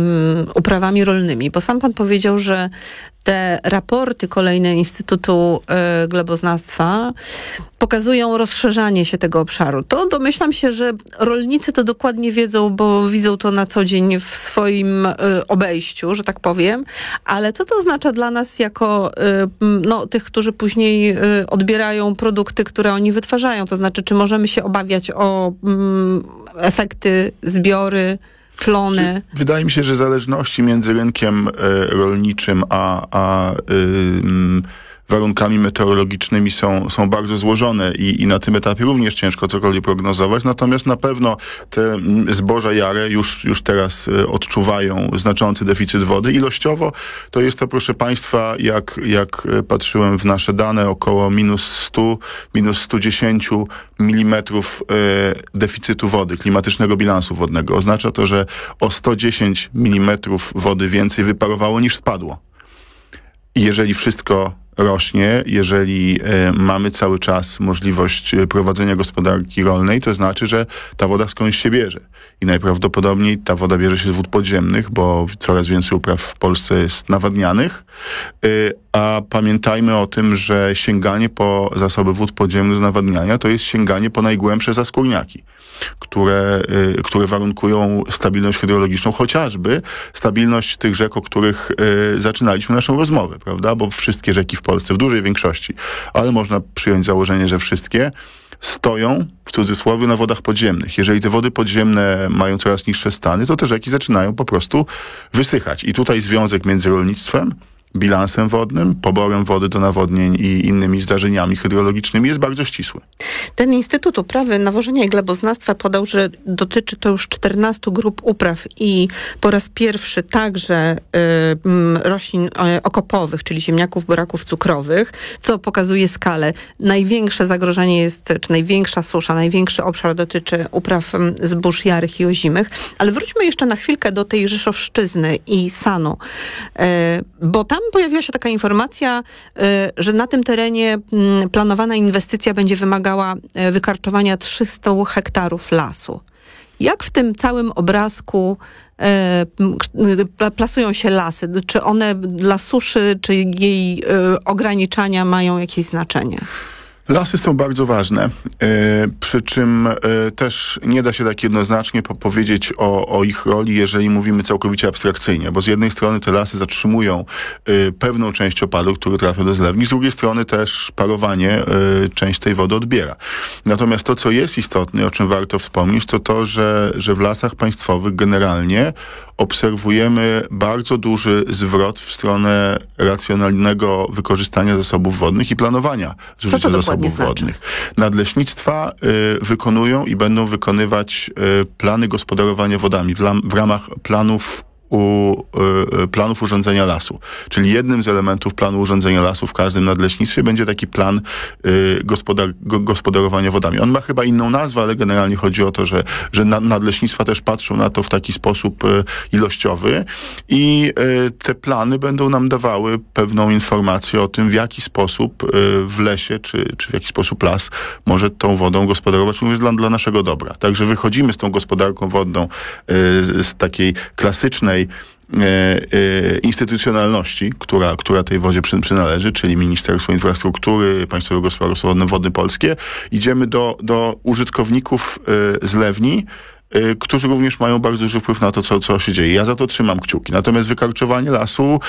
y, uprawami rolnymi? Bo sam pan powiedział, że te raporty kolejne Instytutu y, Gleboznawstwa pokazują rozszerzanie się tego obszaru. To domyślam się, że rolnicy to dokładnie wiedzą, bo widzą to na co dzień w swoim y, obejściu, że tak powiem. Ale co to oznacza dla nas jako y, no, tych, którzy później y, odbierają produkty, które oni wytwarzają? To znaczy, czy możemy się obawiać o y, efekty zbiory, plony? Wydaje mi się, że zależności między rynkiem y, rolniczym a, a y, warunkami meteorologicznymi są, są bardzo złożone i, i na tym etapie również ciężko cokolwiek prognozować. Natomiast na pewno te zboża jare już, już teraz y, odczuwają znaczący deficyt wody. Ilościowo to jest to, proszę Państwa, jak, jak patrzyłem w nasze dane, około minus sto, minus sto dziesięć milimetrów y, deficytu wody, klimatycznego bilansu wodnego. Oznacza to, że o sto dziesięć milimetrów wody więcej wyparowało niż spadło. I jeżeli wszystko rośnie, jeżeli y, mamy cały czas możliwość prowadzenia gospodarki rolnej, to znaczy, że ta woda skądś się bierze. I najprawdopodobniej ta woda bierze się z wód podziemnych, bo coraz więcej upraw w Polsce jest nawadnianych. Y, a pamiętajmy o tym, że sięganie po zasoby wód podziemnych do nawadniania to jest sięganie po najgłębsze zaskórniaki, które, y, które warunkują stabilność hydrologiczną, chociażby stabilność tych rzek, o których y, zaczynaliśmy naszą rozmowę, prawda? Bo wszystkie rzeki w Polsce, w dużej większości, ale można przyjąć założenie, że wszystkie stoją, w cudzysłowie, na wodach podziemnych. Jeżeli te wody podziemne mają coraz niższe stany, to te rzeki zaczynają po prostu wysychać. I tutaj związek między rolnictwem, bilansem wodnym, poborem wody do nawodnień i innymi zdarzeniami hydrologicznymi jest bardzo ścisły. Ten Instytut Uprawy, Nawożenia i Gleboznawstwa podał, że dotyczy to już czternastu grup upraw i po raz pierwszy także y, roślin y, okopowych, czyli ziemniaków, buraków cukrowych, co pokazuje skalę. Największe zagrożenie jest, czy największa susza, największy obszar dotyczy upraw y, zbóż jarych i ozimych. Ale wróćmy jeszcze na chwilkę do tej Rzeszowszczyzny i Sanu, y, bo tam pojawiła się taka informacja, że na tym terenie planowana inwestycja będzie wymagała wykarczowania trzysta hektarów lasu. Jak w tym całym obrazku plasują się lasy? Czy one dla suszy, czy jej ograniczania mają jakieś znaczenie? Lasy są bardzo ważne, yy, przy czym yy, też nie da się tak jednoznacznie po- powiedzieć o, o ich roli, jeżeli mówimy całkowicie abstrakcyjnie, bo z jednej strony te lasy zatrzymują yy, pewną część opadu, który trafia do zlewni, z drugiej strony też parowanie yy, część tej wody odbiera. Natomiast to, co jest istotne, o czym warto wspomnieć, to to, że, że w lasach państwowych generalnie obserwujemy bardzo duży zwrot w stronę racjonalnego wykorzystania zasobów wodnych i planowania zużycia zasobów wodnych. Nadleśnictwa y, wykonują i będą wykonywać y, plany gospodarowania wodami w, lam, w ramach planów u y, planów urządzenia lasu. Czyli jednym z elementów planu urządzenia lasu w każdym nadleśnictwie będzie taki plan y, gospodar, go, gospodarowania wodami. On ma chyba inną nazwę, ale generalnie chodzi o to, że, że na, nadleśnictwa też patrzą na to w taki sposób y, ilościowy i y, te plany będą nam dawały pewną informację o tym, w jaki sposób y, w lesie, czy, czy w jaki sposób las może tą wodą gospodarować również dla, dla naszego dobra. Także wychodzimy z tą gospodarką wodną y, z takiej klasycznej E, e, instytucjonalności, która, która tej wodzie przy, przynależy, czyli Ministerstwo Infrastruktury, Państwowe Gospodarstwo Wodne, Wody Polskie. Idziemy do, do użytkowników e, zlewni, e, którzy również mają bardzo duży wpływ na to, co, co się dzieje. Ja za to trzymam kciuki. Natomiast wykarczowanie lasu,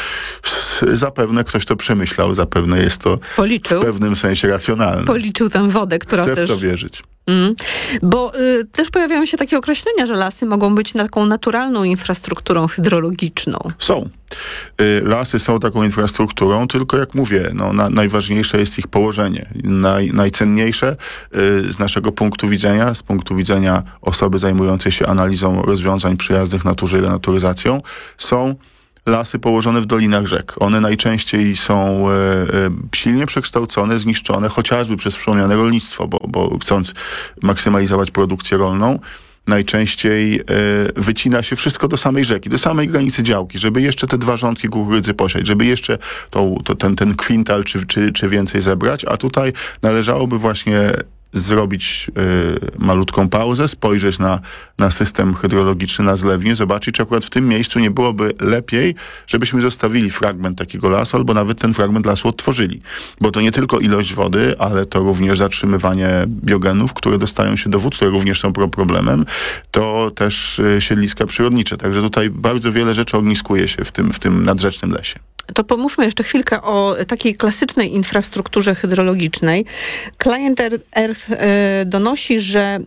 zapewne ktoś to przemyślał, zapewne jest to Policzył. w pewnym sensie racjonalne. Policzył tę wodę, która Chcę też... w to wierzyć. Mm. Bo y, też pojawiają się takie określenia, że lasy mogą być taką naturalną infrastrukturą hydrologiczną. Są. Y, lasy są taką infrastrukturą, tylko jak mówię, no, na, najważniejsze jest ich położenie. Naj, najcenniejsze y, z naszego punktu widzenia, z punktu widzenia osoby zajmującej się analizą rozwiązań przyjaznych naturze i renaturyzacją, są lasy położone w dolinach rzek. One najczęściej są e, e, silnie przekształcone, zniszczone, chociażby przez wspomniane rolnictwo, bo, bo chcąc maksymalizować produkcję rolną, najczęściej e, wycina się wszystko do samej rzeki, do samej granicy działki, żeby jeszcze te dwa rządki kukurydzy posiać, żeby jeszcze to, to, ten, ten kwintal czy, czy, czy więcej zebrać, a tutaj należałoby właśnie zrobić y, malutką pauzę, spojrzeć na, na system hydrologiczny, na zlewnię, zobaczyć, czy akurat w tym miejscu nie byłoby lepiej, żebyśmy zostawili fragment takiego lasu, albo nawet ten fragment lasu odtworzyli. Bo to nie tylko ilość wody, ale to również zatrzymywanie biogenów, które dostają się do wód, które również są pro problemem, to też y, siedliska przyrodnicze. Także tutaj bardzo wiele rzeczy ogniskuje się w tym, w tym nadrzecznym lesie. To pomówmy jeszcze chwilkę o takiej klasycznej infrastrukturze hydrologicznej. Client Earth e, donosi, że e,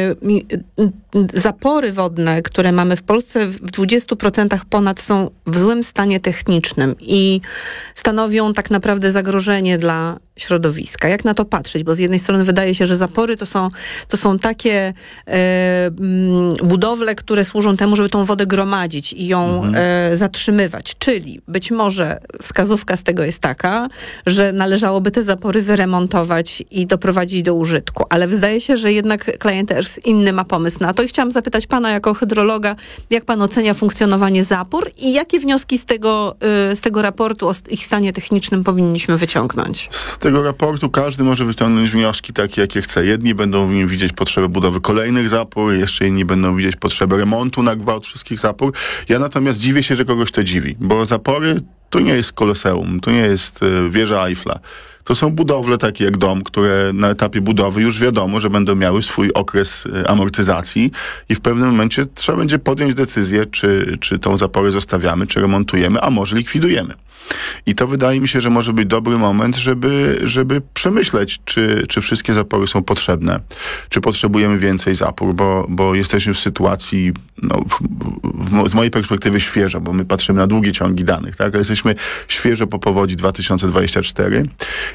zapory wodne, które mamy w Polsce w dwudziestu procentach ponad są w złym stanie technicznym i stanowią tak naprawdę zagrożenie dla środowiska. Jak na to patrzeć? Bo z jednej strony wydaje się, że zapory to są, to są takie e, budowle, które służą temu, żeby tą wodę gromadzić i ją mhm. e, zatrzymywać. Czyli być może wskazówka z tego jest taka, że należałoby te zapory wyremontować i doprowadzić do użytku. Ale wydaje się, że jednak Client Earth inny ma pomysł na to. I chciałam zapytać pana jako hydrologa, jak pan ocenia funkcjonowanie zapór i jakie wnioski z tego, y, z tego raportu o ich stanie technicznym powinniśmy wyciągnąć? Z tego raportu każdy może wyciągnąć wnioski takie, jakie chce. Jedni będą w nim widzieć potrzebę budowy kolejnych zapór, jeszcze inni będą widzieć potrzebę remontu na gwałt wszystkich zapór. Ja natomiast dziwię się, że kogoś to dziwi, bo zapory to nie jest Koloseum, to nie jest y, wieża Eiffla. To są budowle takie jak dom, które na etapie budowy już wiadomo, że będą miały swój okres y, amortyzacji i w pewnym momencie trzeba będzie podjąć decyzję, czy, czy tą zaporę zostawiamy, czy remontujemy, a może likwidujemy. I to wydaje mi się, że może być dobry moment, żeby, żeby przemyśleć, czy, czy wszystkie zapory są potrzebne, czy potrzebujemy więcej zapór, bo, bo jesteśmy w sytuacji, no, w, w, z mojej perspektywy świeżo, bo my patrzymy na długie ciągi danych, tak? A jesteśmy świeżo po powodzi dwa tysiące dwudziestym czwartym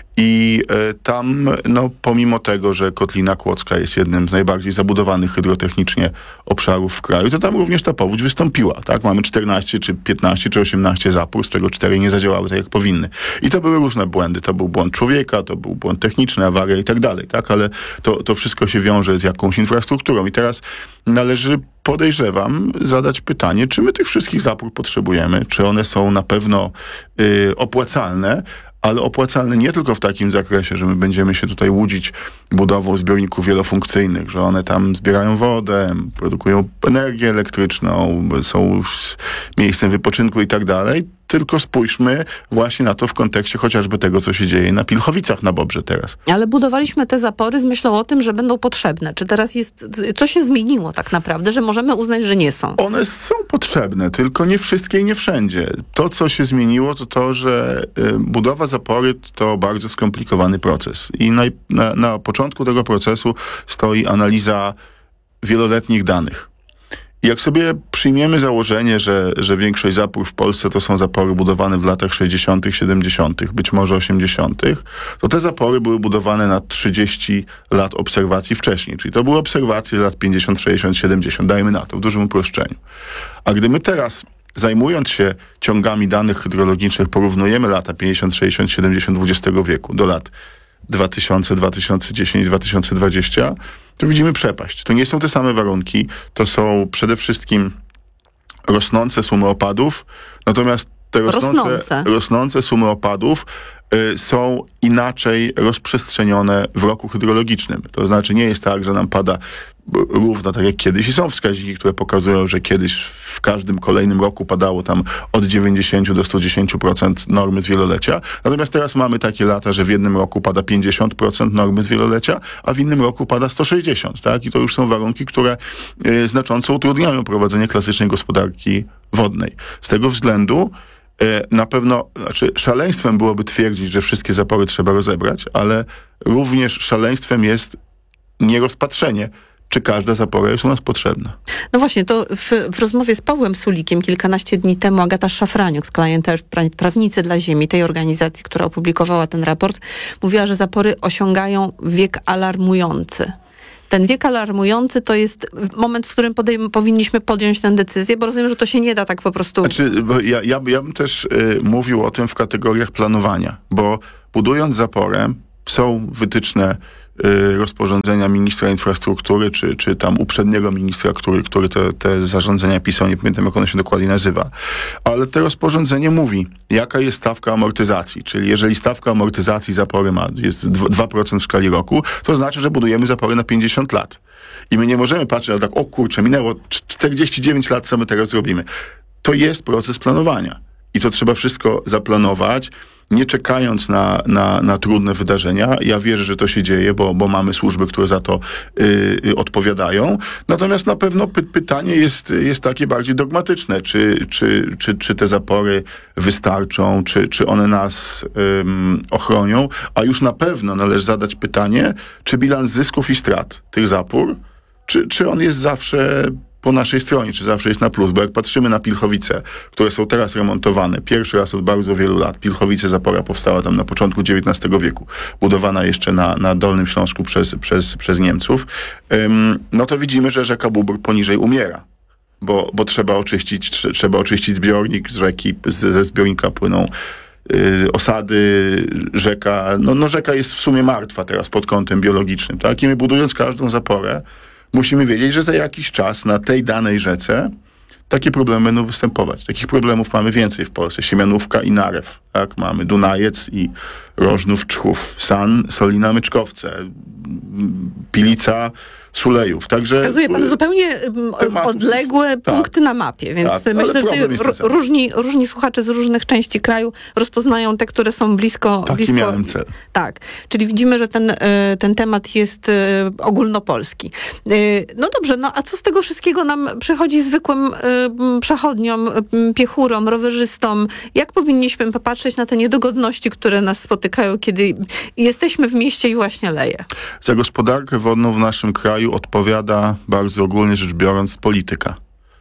i e, tam, no, pomimo tego, że Kotlina Kłodzka jest jednym z najbardziej zabudowanych hydrotechnicznie obszarów w kraju, to tam również ta powódź wystąpiła, tak? Mamy czternaście, czy piętnaście, czy osiemnaście zapór, z czego cztery nie zadziałały tak, jak powinny. I to były różne błędy. To był błąd człowieka, to był błąd techniczny, awaria i tak dalej, tak? Ale to, to wszystko się wiąże z jakąś infrastrukturą. I teraz należy, podejrzewam, zadać pytanie, czy my tych wszystkich zapór potrzebujemy, czy one są na pewno y, opłacalne, ale opłacalne nie tylko w takim zakresie, że my będziemy się tutaj łudzić budową zbiorników wielofunkcyjnych, że one tam zbierają wodę, produkują energię elektryczną, są miejscem wypoczynku i tak dalej, tylko spójrzmy właśnie na to w kontekście chociażby tego, co się dzieje na Pilchowicach na Bobrze teraz. Ale budowaliśmy te zapory z myślą o tym, że będą potrzebne. Czy teraz jest, co się zmieniło tak naprawdę, że możemy uznać, że nie są? One są potrzebne, tylko nie wszystkie i nie wszędzie. To, co się zmieniło, to to, że y, budowa zapory to bardzo skomplikowany proces. I na, na, na początku tego procesu stoi analiza wieloletnich danych. I jak sobie przyjmiemy założenie, że, że większość zapór w Polsce to są zapory budowane w latach sześćdziesiątych, siedemdziesiątych, być może osiemdziesiątych, to te zapory były budowane na trzydzieści lat obserwacji wcześniej. Czyli to były obserwacje lat pięćdziesiąt, sześćdziesiąt, siedemdziesiąt, dajmy na to, w dużym uproszczeniu. A gdy my teraz zajmując się ciągami danych hydrologicznych, porównujemy lata pięćdziesiąt, sześćdziesiąt, siedemdziesiąt dwudziestego wieku do lat dwa tysiące, dwa tysiące dziesięć, dwa tysiące dwadzieścia, to widzimy przepaść. To nie są te same warunki, to są przede wszystkim rosnące sumy opadów, natomiast te rosnące, rosnące. rosnące sumy opadów y, są inaczej rozprzestrzenione w roku hydrologicznym. To znaczy nie jest tak, że nam pada równo tak jak kiedyś i są wskaźniki, które pokazują, że kiedyś w każdym kolejnym roku padało tam od dziewięćdziesiąt do stu dziesięciu procent normy z wielolecia. Natomiast teraz mamy takie lata, że w jednym roku pada pięćdziesiąt procent normy z wielolecia, a w innym roku pada sto sześćdziesiąt procent. Tak? I to już są warunki, które y, znacząco utrudniają prowadzenie klasycznej gospodarki wodnej. Z tego względu na pewno, znaczy szaleństwem byłoby twierdzić, że wszystkie zapory trzeba rozebrać, ale również szaleństwem jest nierozpatrzenie, czy każda zapora jest u nas potrzebna. No właśnie, to w, w rozmowie z Pawłem Sulikiem kilkanaście dni temu Agata Szafraniuk z Client Earth, Prawnicy dla Ziemi, tej organizacji, która opublikowała ten raport, mówiła, że zapory osiągają wiek alarmujący. Ten wiek alarmujący to jest moment, w którym podejm- powinniśmy podjąć tę decyzję, bo rozumiem, że to się nie da tak po prostu... Znaczy, bo ja, ja, ja bym też y, mówił o tym w kategoriach planowania, bo budując zaporę są wytyczne y, rozporządzenia ministra infrastruktury, czy, czy tam uprzedniego ministra, który, który te, te zarządzenia pisał, nie pamiętam jak ono się dokładnie nazywa. Ale to rozporządzenie mówi, jaka jest stawka amortyzacji, czyli jeżeli stawka amortyzacji zapory ma, jest dwa procent w skali roku, to znaczy, że budujemy zapory na pięćdziesiąt lat. I my nie możemy patrzeć, ale tak, o kurczę, minęło czterdzieści dziewięć lat, co my teraz zrobimy. To jest proces planowania. I to trzeba wszystko zaplanować, nie czekając na, na, na trudne wydarzenia. Ja wierzę, że to się dzieje, bo, bo mamy służby, które za to y, odpowiadają. Natomiast na pewno py, pytanie jest, jest takie bardziej dogmatyczne. Czy, czy, czy, czy te zapory wystarczą, czy, czy one nas ym, ochronią? A już na pewno należy zadać pytanie, czy bilans zysków i strat tych zapór, czy, czy on jest zawsze po naszej stronie, czy zawsze jest na plus, bo jak patrzymy na Pilchowice, które są teraz remontowane, pierwszy raz od bardzo wielu lat, Pilchowice zapora powstała tam na początku dziewiętnastego wieku, budowana jeszcze na, na Dolnym Śląsku przez, przez, przez Niemców, ym, no to widzimy, że rzeka Bóbr poniżej umiera, bo, bo trzeba oczyścić, tr- trzeba oczyścić zbiornik z rzeki, z, ze zbiornika płyną Yy, osady, rzeka, no, no rzeka jest w sumie martwa teraz pod kątem biologicznym, tak? I my budując każdą zaporę, musimy wiedzieć, że za jakiś czas na tej danej rzece takie problemy będą występować. Takich problemów mamy więcej w Polsce. Siemianówka i Narew. Tak? Mamy Dunajec i Rożnów, Czchów, San, Solina, Myczkowce, Pilica, Sulejów. Także wskazuje pan zupełnie tematów, odległe tak, punkty na mapie, więc tak, myślę, że różni, różni słuchacze z różnych części kraju rozpoznają te, które są blisko... Taki blisko, miałem cel. Tak, czyli widzimy, że ten, ten temat jest ogólnopolski. No dobrze, no a co z tego wszystkiego nam przychodzi zwykłym przechodniom, piechurom, rowerzystom? Jak powinniśmy popatrzeć na te niedogodności, które nas spotykają, kiedy jesteśmy w mieście i właśnie leje? Za gospodarkę wodną w naszym kraju odpowiada, bardzo ogólnie rzecz biorąc, polityka.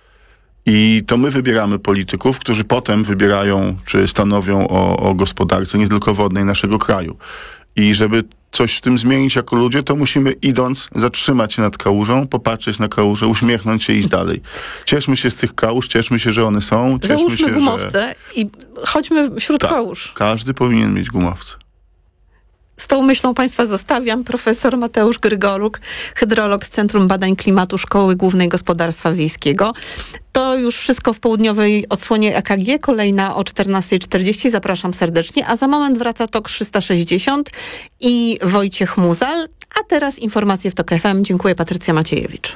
I to my wybieramy polityków, którzy potem wybierają, czy stanowią o, o gospodarce nie tylko wodnej naszego kraju. I żeby coś w tym zmienić jako ludzie, to musimy idąc zatrzymać się nad kałużą, popatrzeć na kałużę, uśmiechnąć się i iść dalej. Cieszmy się z tych kałuż, cieszmy się, że one są. Cieszmy Załóżmy się, gumowce że... i chodźmy wśród tak, kałuż. Każdy powinien mieć gumowce. Z tą myślą Państwa zostawiam. Profesor Mateusz Grygoruk, hydrolog z Centrum Badań Klimatu Szkoły Głównej Gospodarstwa Wiejskiego. To już wszystko w południowej odsłonie E K G. Kolejna o czternasta czterdzieści. Zapraszam serdecznie. A za moment wraca TOK trzysta sześćdziesiąt i Wojciech Muzal. A teraz informacje w TOK F M. Dziękuję, Patrycja Maciejewicz.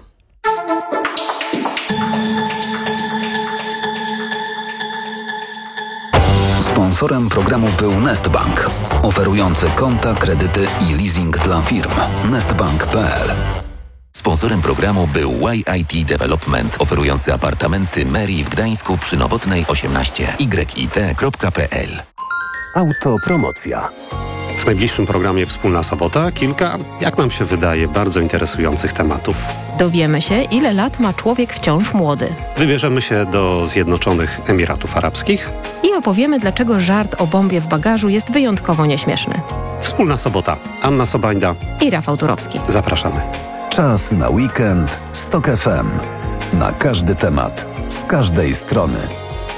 Sponsorem programu był Nestbank, oferujący konta, kredyty i leasing dla firm. nestbank kropka p l. Sponsorem programu był Y I T Development, oferujący apartamenty Meri w Gdańsku przy Nowotnej osiemnaście. y i t kropka p l. Autopromocja. W najbliższym programie Wspólna Sobota kilka, jak nam się wydaje, bardzo interesujących tematów. Dowiemy się, ile lat ma człowiek wciąż młody. Wybierzemy się do Zjednoczonych Emiratów Arabskich. I opowiemy, dlaczego żart o bombie w bagażu jest wyjątkowo nieśmieszny. Wspólna Sobota. Anna Sobańda i Rafał Turowski. Zapraszamy. Czas na weekend z TOK F M. Na każdy temat, z każdej strony.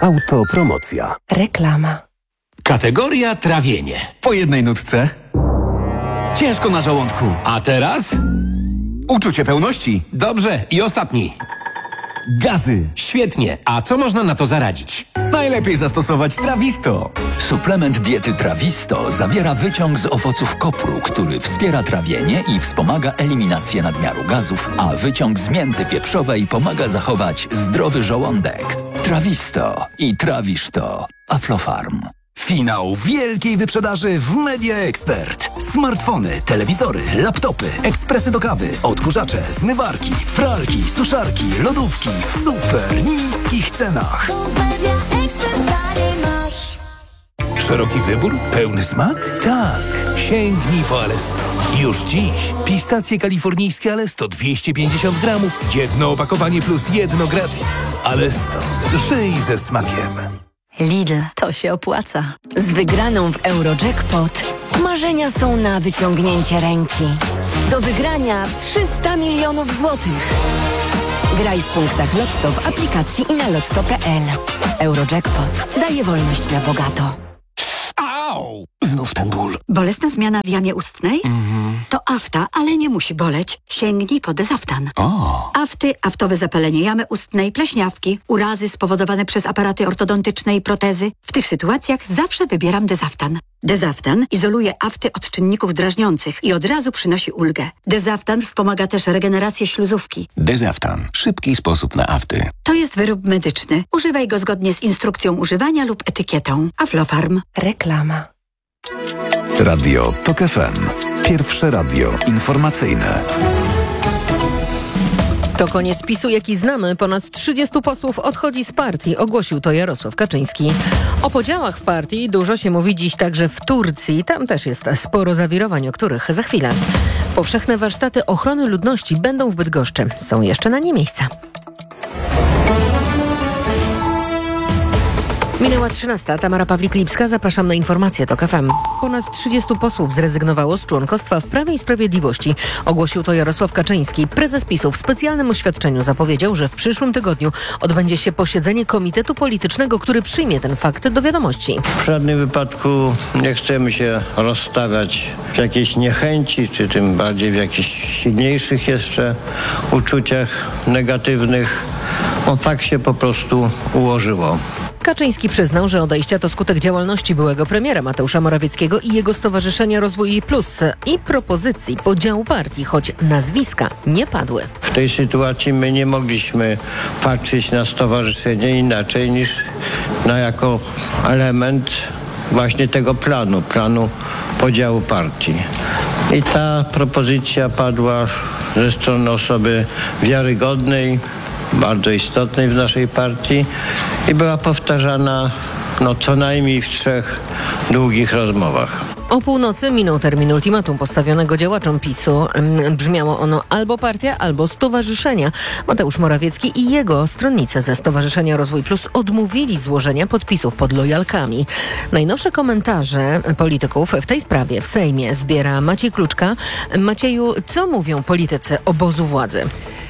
Autopromocja. Reklama. Kategoria trawienie. Po jednej nutce. Ciężko na żołądku. A teraz? Uczucie pełności. Dobrze, i ostatni. Gazy. Świetnie. A co można na to zaradzić? Najlepiej zastosować Trawisto. Suplement diety Trawisto zawiera wyciąg z owoców kopru, który wspiera trawienie i wspomaga eliminację nadmiaru gazów, a wyciąg z mięty pieprzowej pomaga zachować zdrowy żołądek. Trawisto i trawisz to. Aflofarm. Finał wielkiej wyprzedaży w Media Expert. Smartfony, telewizory, laptopy, ekspresy do kawy, odkurzacze, zmywarki, pralki, suszarki, lodówki w super niskich cenach. Szeroki wybór? Pełny smak? Tak. Sięgnij po Alesto. Już dziś. Pistacje kalifornijskie Alesto dwieście pięćdziesiąt gramów. Jedno opakowanie plus jedno gratis. Alesto. Żyj ze smakiem. Lidl, to się opłaca. Z wygraną w Eurojackpot marzenia są na wyciągnięcie ręki. Do wygrania trzysta milionów złotych. Graj w punktach Lotto w aplikacji i na lotto kropka p l. Eurojackpot daje wolność na bogato. Au! Znów ten ból. Bolesna zmiana w jamie ustnej? Mhm. To afta, ale nie musi boleć. Sięgnij po Dezaftan. O. Afty, aftowe zapalenie jamy ustnej, pleśniawki, urazy spowodowane przez aparaty ortodontyczne i protezy. W tych sytuacjach zawsze wybieram Dezaftan. Dezaftan izoluje afty od czynników drażniących i od razu przynosi ulgę. Dezaftan wspomaga też regenerację śluzówki. Dezaftan. Szybki sposób na afty. To jest wyrób medyczny. Używaj go zgodnie z instrukcją używania lub etykietą. Aflofarm. Reklama. Radio Tok F M. Pierwsze radio informacyjne. To koniec PiSu, jaki znamy. Ponad trzydziestu posłów odchodzi z partii, ogłosił to Jarosław Kaczyński. O podziałach w partii dużo się mówi dziś także w Turcji. Tam też jest sporo zawirowań, o których za chwilę. Powszechne warsztaty ochrony ludności będą w Bydgoszczy. Są jeszcze na nie miejsca. Minęła trzynasta. Tamara Pawlik-Lipska. Zapraszam na informacje TOK F M. Ponad trzydziestu posłów zrezygnowało z członkostwa w Prawie i Sprawiedliwości. Ogłosił to Jarosław Kaczyński. Prezes PiSu w specjalnym oświadczeniu zapowiedział, że w przyszłym tygodniu odbędzie się posiedzenie Komitetu Politycznego, który przyjmie ten fakt do wiadomości. W żadnym wypadku nie chcemy się rozstawiać w jakiejś niechęci, czy tym bardziej w jakichś silniejszych jeszcze uczuciach negatywnych. O tak się po prostu ułożyło. Kaczyński przyznał, że odejścia to skutek działalności byłego premiera Mateusza Morawieckiego i jego Stowarzyszenia Rozwój Plus i propozycji podziału partii, choć nazwiska nie padły. W tej sytuacji my nie mogliśmy patrzeć na stowarzyszenie inaczej niż na jako element właśnie tego planu, planu podziału partii. I ta propozycja padła ze strony osoby wiarygodnej, bardzo istotnej w naszej partii i była powtarzana no, co najmniej w trzech długich rozmowach. O północy minął termin ultimatum postawionego działaczom PiSu. Brzmiało ono albo partia, albo stowarzyszenia. Mateusz Morawiecki i jego stronnicy ze Stowarzyszenia Rozwój Plus odmówili złożenia podpisów pod lojalkami. Najnowsze komentarze polityków w tej sprawie w Sejmie zbiera Maciej Kluczka. Macieju, co mówią politycy obozu władzy?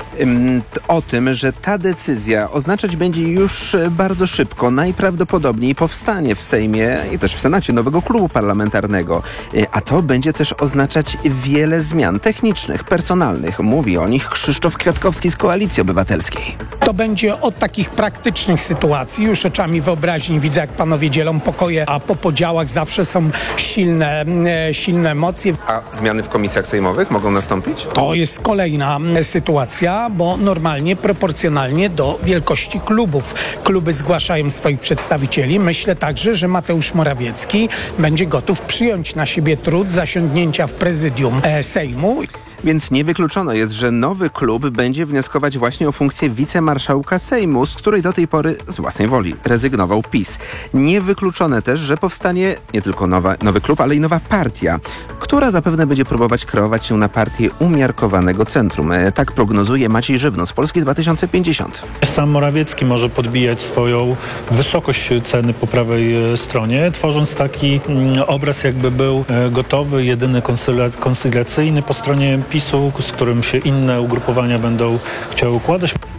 O tym, że ta decyzja oznaczać będzie już bardzo szybko, najprawdopodobniej powstanie w Sejmie i też w Senacie nowego klubu parlamentarnego. A to będzie też oznaczać wiele zmian technicznych, personalnych. Mówi o nich Krzysztof Kwiatkowski z Koalicji Obywatelskiej. To będzie od takich praktycznych sytuacji. Już oczami wyobraźni widzę, jak panowie dzielą pokoje, a po podziałach zawsze są silne, silne emocje. A zmiany w komisjach sejmowych mogą nastąpić? To jest kolejna sytuacja, bo normalnie, proporcjonalnie do wielkości klubów. Kluby zgłaszają swoich przedstawicieli. Myślę także, że Mateusz Morawiecki będzie gotów przyjąć na siebie trud zasiądnięcia w prezydium Sejmu. Więc niewykluczone jest, że nowy klub będzie wnioskować właśnie o funkcję wicemarszałka Sejmu, z której do tej pory z własnej woli rezygnował PiS. Niewykluczone też, że powstanie nie tylko nowa, nowy klub, ale i nowa partia, która zapewne będzie próbować kreować się na partię umiarkowanego centrum. Tak prognozuje Maciej Żywno z Polski dwa tysiące pięćdziesiąt. Sam Morawiecki może podbijać swoją wysokość ceny po prawej stronie, tworząc taki obraz, jakby był gotowy, jedyny koncyliacyjny po stronie PiSu, z którym się inne ugrupowania będą chciały układać.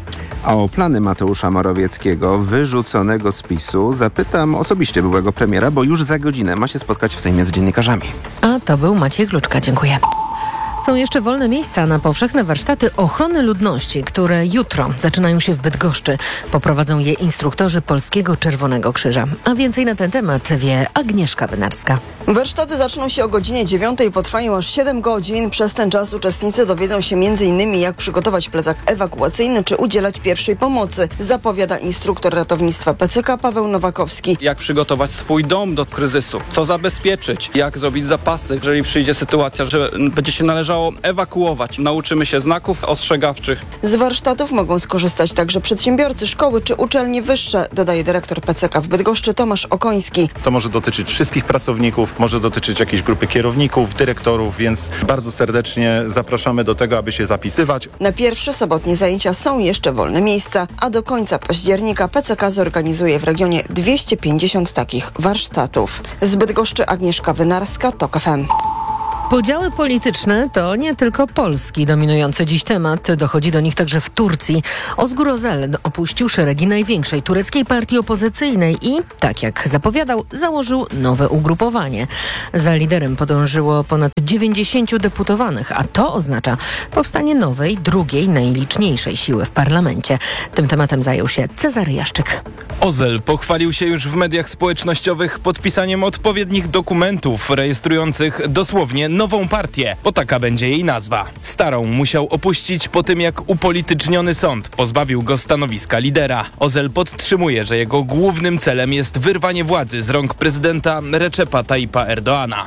A o plany Mateusza Morawieckiego, wyrzuconego z PiSu, zapytam osobiście byłego premiera, bo już za godzinę ma się spotkać w Sejmie z dziennikarzami. A to był Maciej Kluczka. Dziękuję. Są jeszcze wolne miejsca na powszechne warsztaty ochrony ludności, które jutro zaczynają się w Bydgoszczy. Poprowadzą je instruktorzy Polskiego Czerwonego Krzyża. A więcej na ten temat wie Agnieszka Wynarska. Warsztaty zaczną się o godzinie dziewiątej i potrwają aż siedem godzin. Przez ten czas uczestnicy dowiedzą się między innymi jak przygotować plecak ewakuacyjny czy udzielać pierwszej pomocy, zapowiada instruktor ratownictwa P C K Paweł Nowakowski. Jak przygotować swój dom do kryzysu, co zabezpieczyć, jak zrobić zapasy, jeżeli przyjdzie sytuacja, że będzie się należało ewakuować. Nauczymy się znaków ostrzegawczych. Z warsztatów mogą skorzystać także przedsiębiorcy, szkoły czy uczelnie wyższe, dodaje dyrektor P C K w Bydgoszczy Tomasz Okoński. To może dotyczyć wszystkich pracowników, może dotyczyć jakiejś grupy kierowników, dyrektorów, więc bardzo serdecznie zapraszamy do tego, aby się zapisywać. Na pierwsze sobotnie zajęcia są jeszcze wolne miejsca, a do końca października P C K zorganizuje w regionie dwieście pięćdziesiąt takich warsztatów. Z Bydgoszczy Agnieszka Wynarska, TOK F M. Podziały polityczne to nie tylko polski dominujący dziś temat. Dochodzi do nich także w Turcji. Ozgur Özel opuścił szeregi największej tureckiej partii opozycyjnej i, tak jak zapowiadał, założył nowe ugrupowanie. Za liderem podążyło ponad dziewięćdziesięciu deputowanych, a to oznacza powstanie nowej, drugiej, najliczniejszej siły w parlamencie. Tym tematem zajął się Cezary Jaszczyk. Özel pochwalił się już w mediach społecznościowych podpisaniem odpowiednich dokumentów rejestrujących dosłownie nową partię, bo taka będzie jej nazwa. Starą musiał opuścić po tym, jak upolityczniony sąd pozbawił go stanowiska lidera. Özel podtrzymuje, że jego głównym celem jest wyrwanie władzy z rąk prezydenta Recepa Tayyipa Erdoğana.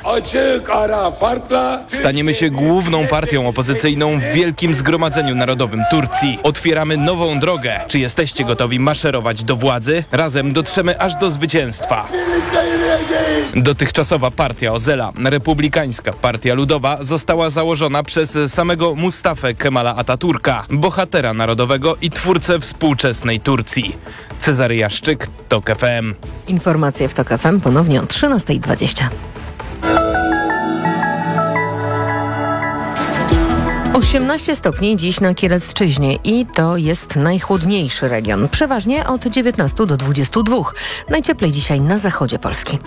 Staniemy się główną partią opozycyjną w Wielkim Zgromadzeniu Narodowym Turcji. Otwieramy nową drogę. Czy jesteście gotowi maszerować do władzy? Razem dotrzemy aż do zwycięstwa. Dotychczasowa partia Özela, Republikańska Partia Ludowa, została założona przez samego Mustafę Kemala Ataturka, bohatera narodowego i twórcę współczesnej Turcji. Cezary Jaszczyk, TOK F M. Informacje w TOK F M ponownie o trzynasta dwadzieścia. osiemnaście stopni dziś na Kielecczyźnie i to jest najchłodniejszy region. Przeważnie od dziewiętnastu do dwudziestu dwóch. Najcieplej dzisiaj na zachodzie Polski.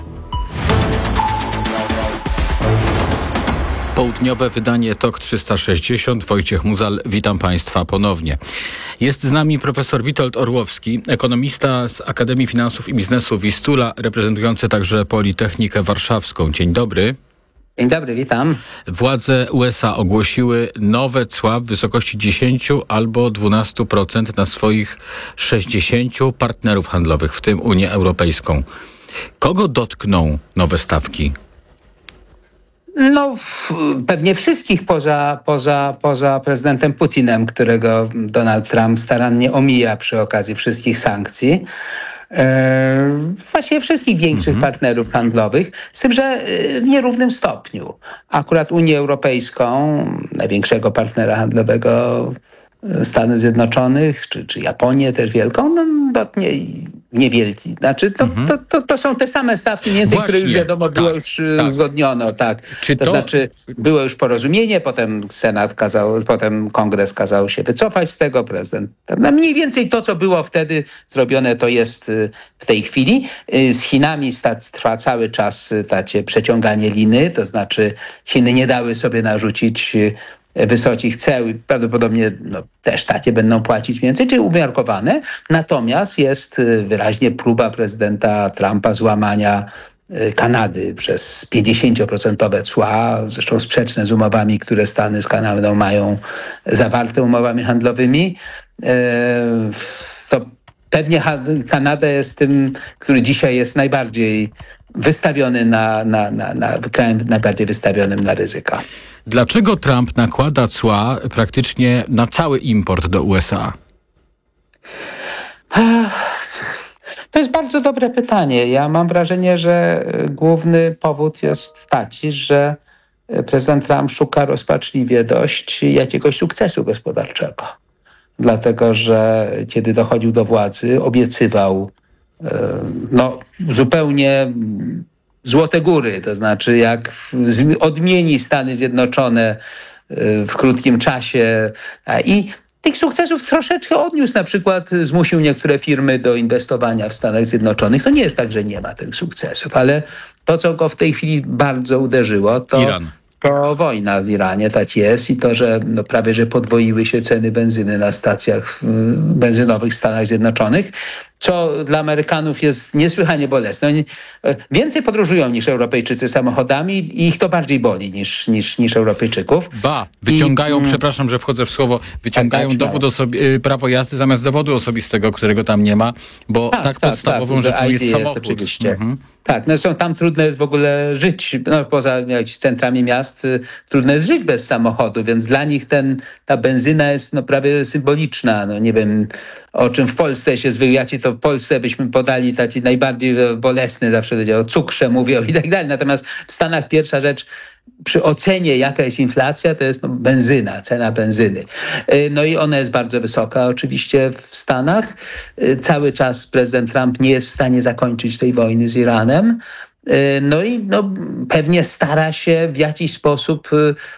Południowe wydanie TOK trzysta sześćdziesiąt. Wojciech Muzal, witam Państwa ponownie. Jest z nami profesor Witold Orłowski, ekonomista z Akademii Finansów i Biznesu Wistula, reprezentujący także Politechnikę Warszawską. Dzień dobry. Dzień dobry, witam. Władze U S A ogłosiły nowe cła w wysokości dziesięć albo dwanaście procent na swoich sześćdziesięciu partnerów handlowych, w tym Unię Europejską. Kogo dotkną nowe stawki? No, w, pewnie wszystkich poza, poza, poza prezydentem Putinem, którego Donald Trump starannie omija przy okazji wszystkich sankcji. E, właściwie wszystkich większych mhm. partnerów handlowych, z tym, że w nierównym stopniu. Akurat Unię Europejską, największego partnera handlowego Stanów Zjednoczonych, czy, czy Japonię też wielką, no, dotknie niewielki. Znaczy to, mhm. to, to, to są te same stawki, mniej więcej, które już wiadomo tak, było już tak. uzgodniono. Tak. Czy to, to znaczy było już porozumienie, potem Senat kazał, potem Kongres kazał się wycofać z tego, prezydent. No mniej więcej to, co było wtedy zrobione, to jest w tej chwili. Z Chinami trwa cały czas tacie przeciąganie liny, to znaczy Chiny nie dały sobie narzucić wysokich ceł i prawdopodobnie no, też takie będą płacić więcej, czyli umiarkowane. Natomiast jest wyraźnie próba prezydenta Trumpa złamania Kanady przez pięćdziesięcioprocentowe cła, zresztą sprzeczne z umowami, które Stany z Kanadą mają zawarte umowami handlowymi. To pewnie Kanada jest tym, który dzisiaj jest najbardziej wystawiony na, na, na, na krajem najbardziej wystawionym na ryzyka. Dlaczego Trump nakłada cła praktycznie na cały import do U S A? To jest bardzo dobre pytanie. Ja mam wrażenie, że główny powód jest taki, że prezydent Trump szuka rozpaczliwie dość jakiegoś sukcesu gospodarczego. Dlatego, że kiedy dochodził do władzy, obiecywał no, zupełnie złote góry, to znaczy jak odmieni Stany Zjednoczone w krótkim czasie i tych sukcesów troszeczkę odniósł. Na przykład zmusił niektóre firmy do inwestowania w Stanach Zjednoczonych. To nie jest tak, że nie ma tych sukcesów, ale to, co go w tej chwili bardzo uderzyło, to... Iran. To wojna w Iranie, tak jest, i to, że no prawie że podwoiły się ceny benzyny na stacjach y, benzynowych w Stanach Zjednoczonych, co dla Amerykanów jest niesłychanie bolesne. Oni y, więcej podróżują niż Europejczycy samochodami i ich to bardziej boli niż, niż, niż Europejczyków. Ba, wyciągają, I, przepraszam, że wchodzę w słowo, wyciągają tak, tak, dowód osobi- y, prawo jazdy zamiast dowodu osobistego, którego tam nie ma, bo tak, tak podstawową tak, rzeczą jest jest samochód. Oczywiście. Mhm. Tak, no są tam trudno jest w ogóle żyć, no poza jakimiś centrami miast, y, trudno jest żyć bez samochodu, więc dla nich ten, ta benzyna jest no prawie symboliczna. No nie wiem, o czym w Polsce się zwykle, ja ci to w Polsce byśmy podali taki najbardziej bolesny, zawsze o cukrze mówią i tak dalej. Natomiast w Stanach pierwsza rzecz, przy ocenie jaka jest inflacja, to jest no, benzyna, cena benzyny. No i ona jest bardzo wysoka oczywiście w Stanach. Cały czas prezydent Trump nie jest w stanie zakończyć tej wojny z Iranem. No i no, pewnie stara się w jakiś sposób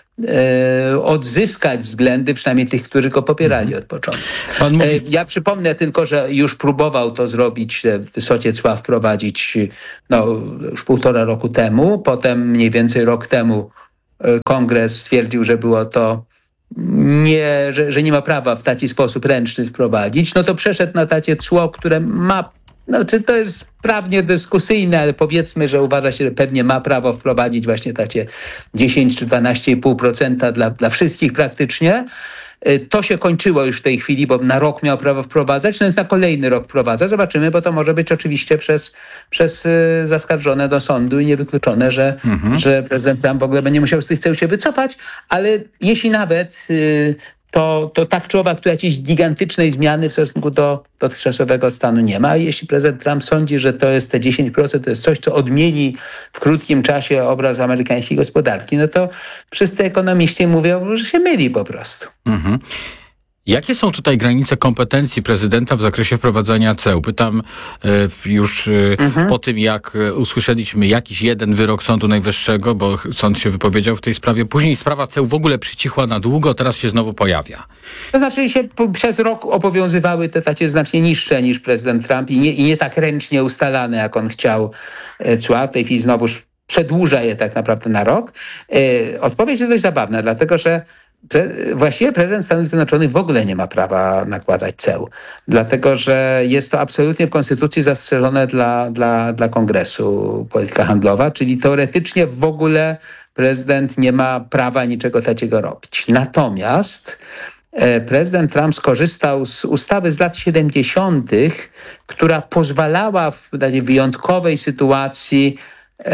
e, odzyskać względy przynajmniej tych, którzy go popierali od początku. Pan mówi... e, ja przypomnę tylko, że już próbował to zrobić, te wysokie cła wprowadzić no, już półtora roku temu. Potem mniej więcej rok temu Kongres stwierdził, że było to nie, że, że nie ma prawa w taki sposób ręczny wprowadzić. No to przeszedł na takie cło, które ma, no czy to jest prawnie dyskusyjne, ale powiedzmy, że uważa się, że pewnie ma prawo wprowadzić właśnie takie dziesięć czy dwanaście i pół procent dla, dla wszystkich praktycznie. To się kończyło już w tej chwili, bo na rok miał prawo wprowadzać, no więc na kolejny rok wprowadza. Zobaczymy, bo to może być oczywiście przez, przez zaskarżone do sądu i niewykluczone, że, mhm. że prezydent Trump w ogóle będzie musiał z tych ceł się wycofać, ale jeśli nawet to, to tak czy owak tu jakiejś gigantycznej zmiany w stosunku do dotychczasowego stanu nie ma. A jeśli prezydent Trump sądzi, że to jest te dziesięć procent, to jest coś, co odmieni w krótkim czasie obraz amerykańskiej gospodarki, no to wszyscy ekonomiści mówią, że się myli po prostu. Mhm. Jakie są tutaj granice kompetencji prezydenta w zakresie wprowadzania ceł? Pytam y, już y, mhm. po tym, jak y, usłyszeliśmy jakiś jeden wyrok Sądu Najwyższego, bo sąd się wypowiedział w tej sprawie. Później sprawa ceł w ogóle przycichła na długo, teraz się znowu pojawia. To znaczy się po, przez rok obowiązywały te takie znacznie niższe niż prezydent Trump i nie, i nie tak ręcznie ustalane, jak on chciał cła. W tej chwili znowuż przedłuża je tak naprawdę na rok. Y, odpowiedź jest dość zabawna, dlatego że Pre- właściwie prezydent Stanów Zjednoczonych w ogóle nie ma prawa nakładać ceł, dlatego że jest to absolutnie w konstytucji zastrzeżone dla, dla, dla Kongresu polityka handlowa, czyli teoretycznie w ogóle prezydent nie ma prawa niczego takiego robić. Natomiast e, prezydent Trump skorzystał z ustawy z lat siedemdziesiątych, która pozwalała w takiej wyjątkowej sytuacji e,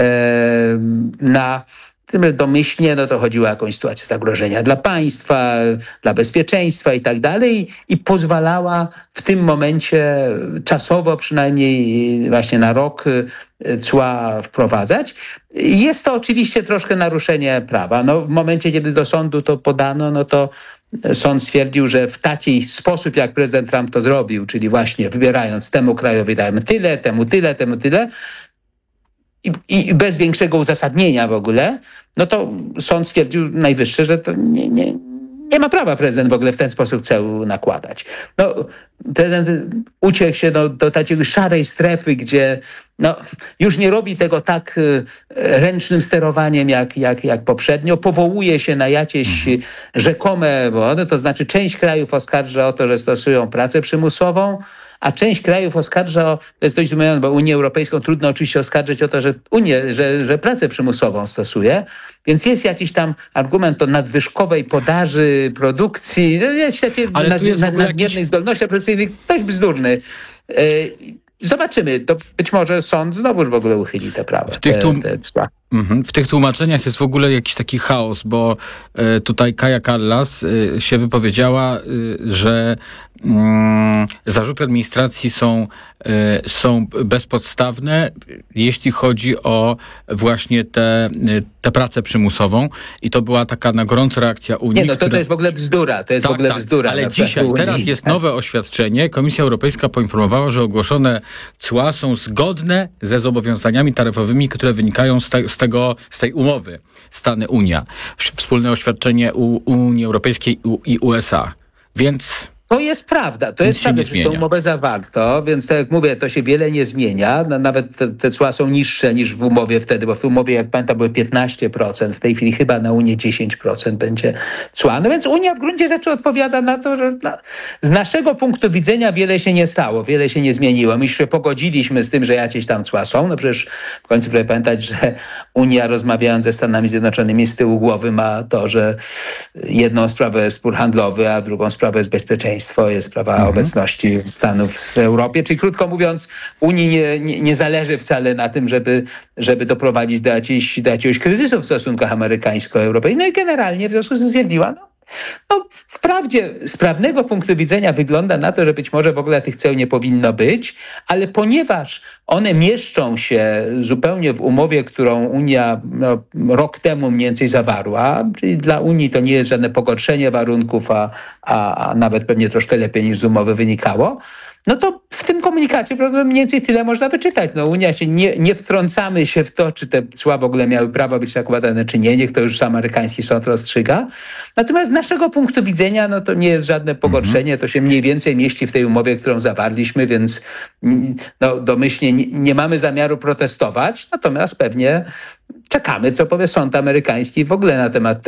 na domyślnie, no to chodziło o jakąś sytuację zagrożenia dla państwa, dla bezpieczeństwa i tak dalej i pozwalała w tym momencie czasowo przynajmniej właśnie na rok cła wprowadzać. Jest to oczywiście troszkę naruszenie prawa. No, w momencie, kiedy do sądu to podano, no to sąd stwierdził, że w taki sposób, jak prezydent Trump to zrobił, czyli właśnie wybierając temu krajowi dajemy tyle, temu tyle, temu tyle, I, i bez większego uzasadnienia w ogóle, no to sąd stwierdził najwyższy, że to nie, nie, nie ma prawa prezydent w ogóle w ten sposób ceł nakładać. No, prezydent uciekł się do, do takiej szarej strefy, gdzie no, już nie robi tego tak y, ręcznym sterowaniem jak, jak, jak poprzednio. Powołuje się na jakieś mhm. rzekome, bo, no, to znaczy część krajów oskarża o to, że stosują pracę przymusową, a część krajów oskarża o, to jest dość zdumiające, bo Unię Europejską trudno oczywiście oskarżyć o to, że Unię, że, że pracę przymusową stosuje, więc jest jakiś tam argument o nadwyżkowej podaży, produkcji, no, jest takie Ale nad, tu jest nad, nadmiernych jakiś... zdolnościach produkcyjnych, dość bzdurny. Yy, Zobaczymy. To być może sąd znowu w ogóle uchyli te prawa. W tych, tłum... te, te mhm. w tych tłumaczeniach jest w ogóle jakiś taki chaos, bo y, tutaj Kaja Kallas y, się wypowiedziała, y, że y, zarzuty administracji są, y, są bezpodstawne, jeśli chodzi o właśnie tę te, pracę przymusową i to była taka na gorąca reakcja Unii. Nie, no to, która... to jest w ogóle bzdura. To jest tak, w ogóle tak, bzdura. Ale dzisiaj, teraz jest nowe oświadczenie. Komisja Europejska poinformowała, że ogłoszone cła są zgodne ze zobowiązaniami taryfowymi, które wynikają z, te, z, tego, z tej umowy Stany-Unia. Wspólne oświadczenie u, Unii Europejskiej i U S A. Więc... To jest prawda, to Nic jest się prawda, nie że tę zmienia. umowę zawarto, więc tak jak mówię, to się wiele nie zmienia, no, nawet te, te cła są niższe niż w umowie wtedy, bo w umowie, jak pamiętam, były piętnaście procent, w tej chwili chyba na Unię dziesięć procent będzie cła. No więc Unia w gruncie rzeczy odpowiada na to, że na, z naszego punktu widzenia wiele się nie stało, wiele się nie zmieniło. My się pogodziliśmy z tym, że jakieś tam cła są, no przecież w końcu proszę pamiętać, że Unia, rozmawiając ze Stanami Zjednoczonymi, z tyłu głowy ma to, że jedną sprawę jest spór handlowy, a drugą sprawę jest bezpieczeństwo, jest sprawa Mhm. obecności Stanów w Europie. Czyli krótko mówiąc, Unii nie, nie, nie zależy wcale na tym, żeby, żeby doprowadzić do, jakiejś, do jakiegoś kryzysu w stosunkach amerykańsko-europejskich. No i generalnie w związku z tym stwierdziła, no, no wprawdzie z prawnego punktu widzenia wygląda na to, że być może w ogóle tych ceł nie powinno być, ale ponieważ one mieszczą się zupełnie w umowie, którą Unia no, rok temu mniej więcej zawarła, czyli dla Unii to nie jest żadne pogorszenie warunków, a, a, a nawet pewnie troszkę lepiej niż z umowy wynikało, no to w tym komunikacie prawda, mniej więcej tyle można wyczytać. No Unia się nie, nie wtrącamy się w to, czy te cła w ogóle miały prawo być nakładane, czy nie. Niech to już sam amerykański sąd rozstrzyga. Natomiast z naszego punktu widzenia, no to nie jest żadne pogorszenie. To się mniej więcej mieści w tej umowie, którą zawarliśmy, więc no, domyślnie nie, nie mamy zamiaru protestować. Natomiast pewnie czekamy, co powie sąd amerykański w ogóle na temat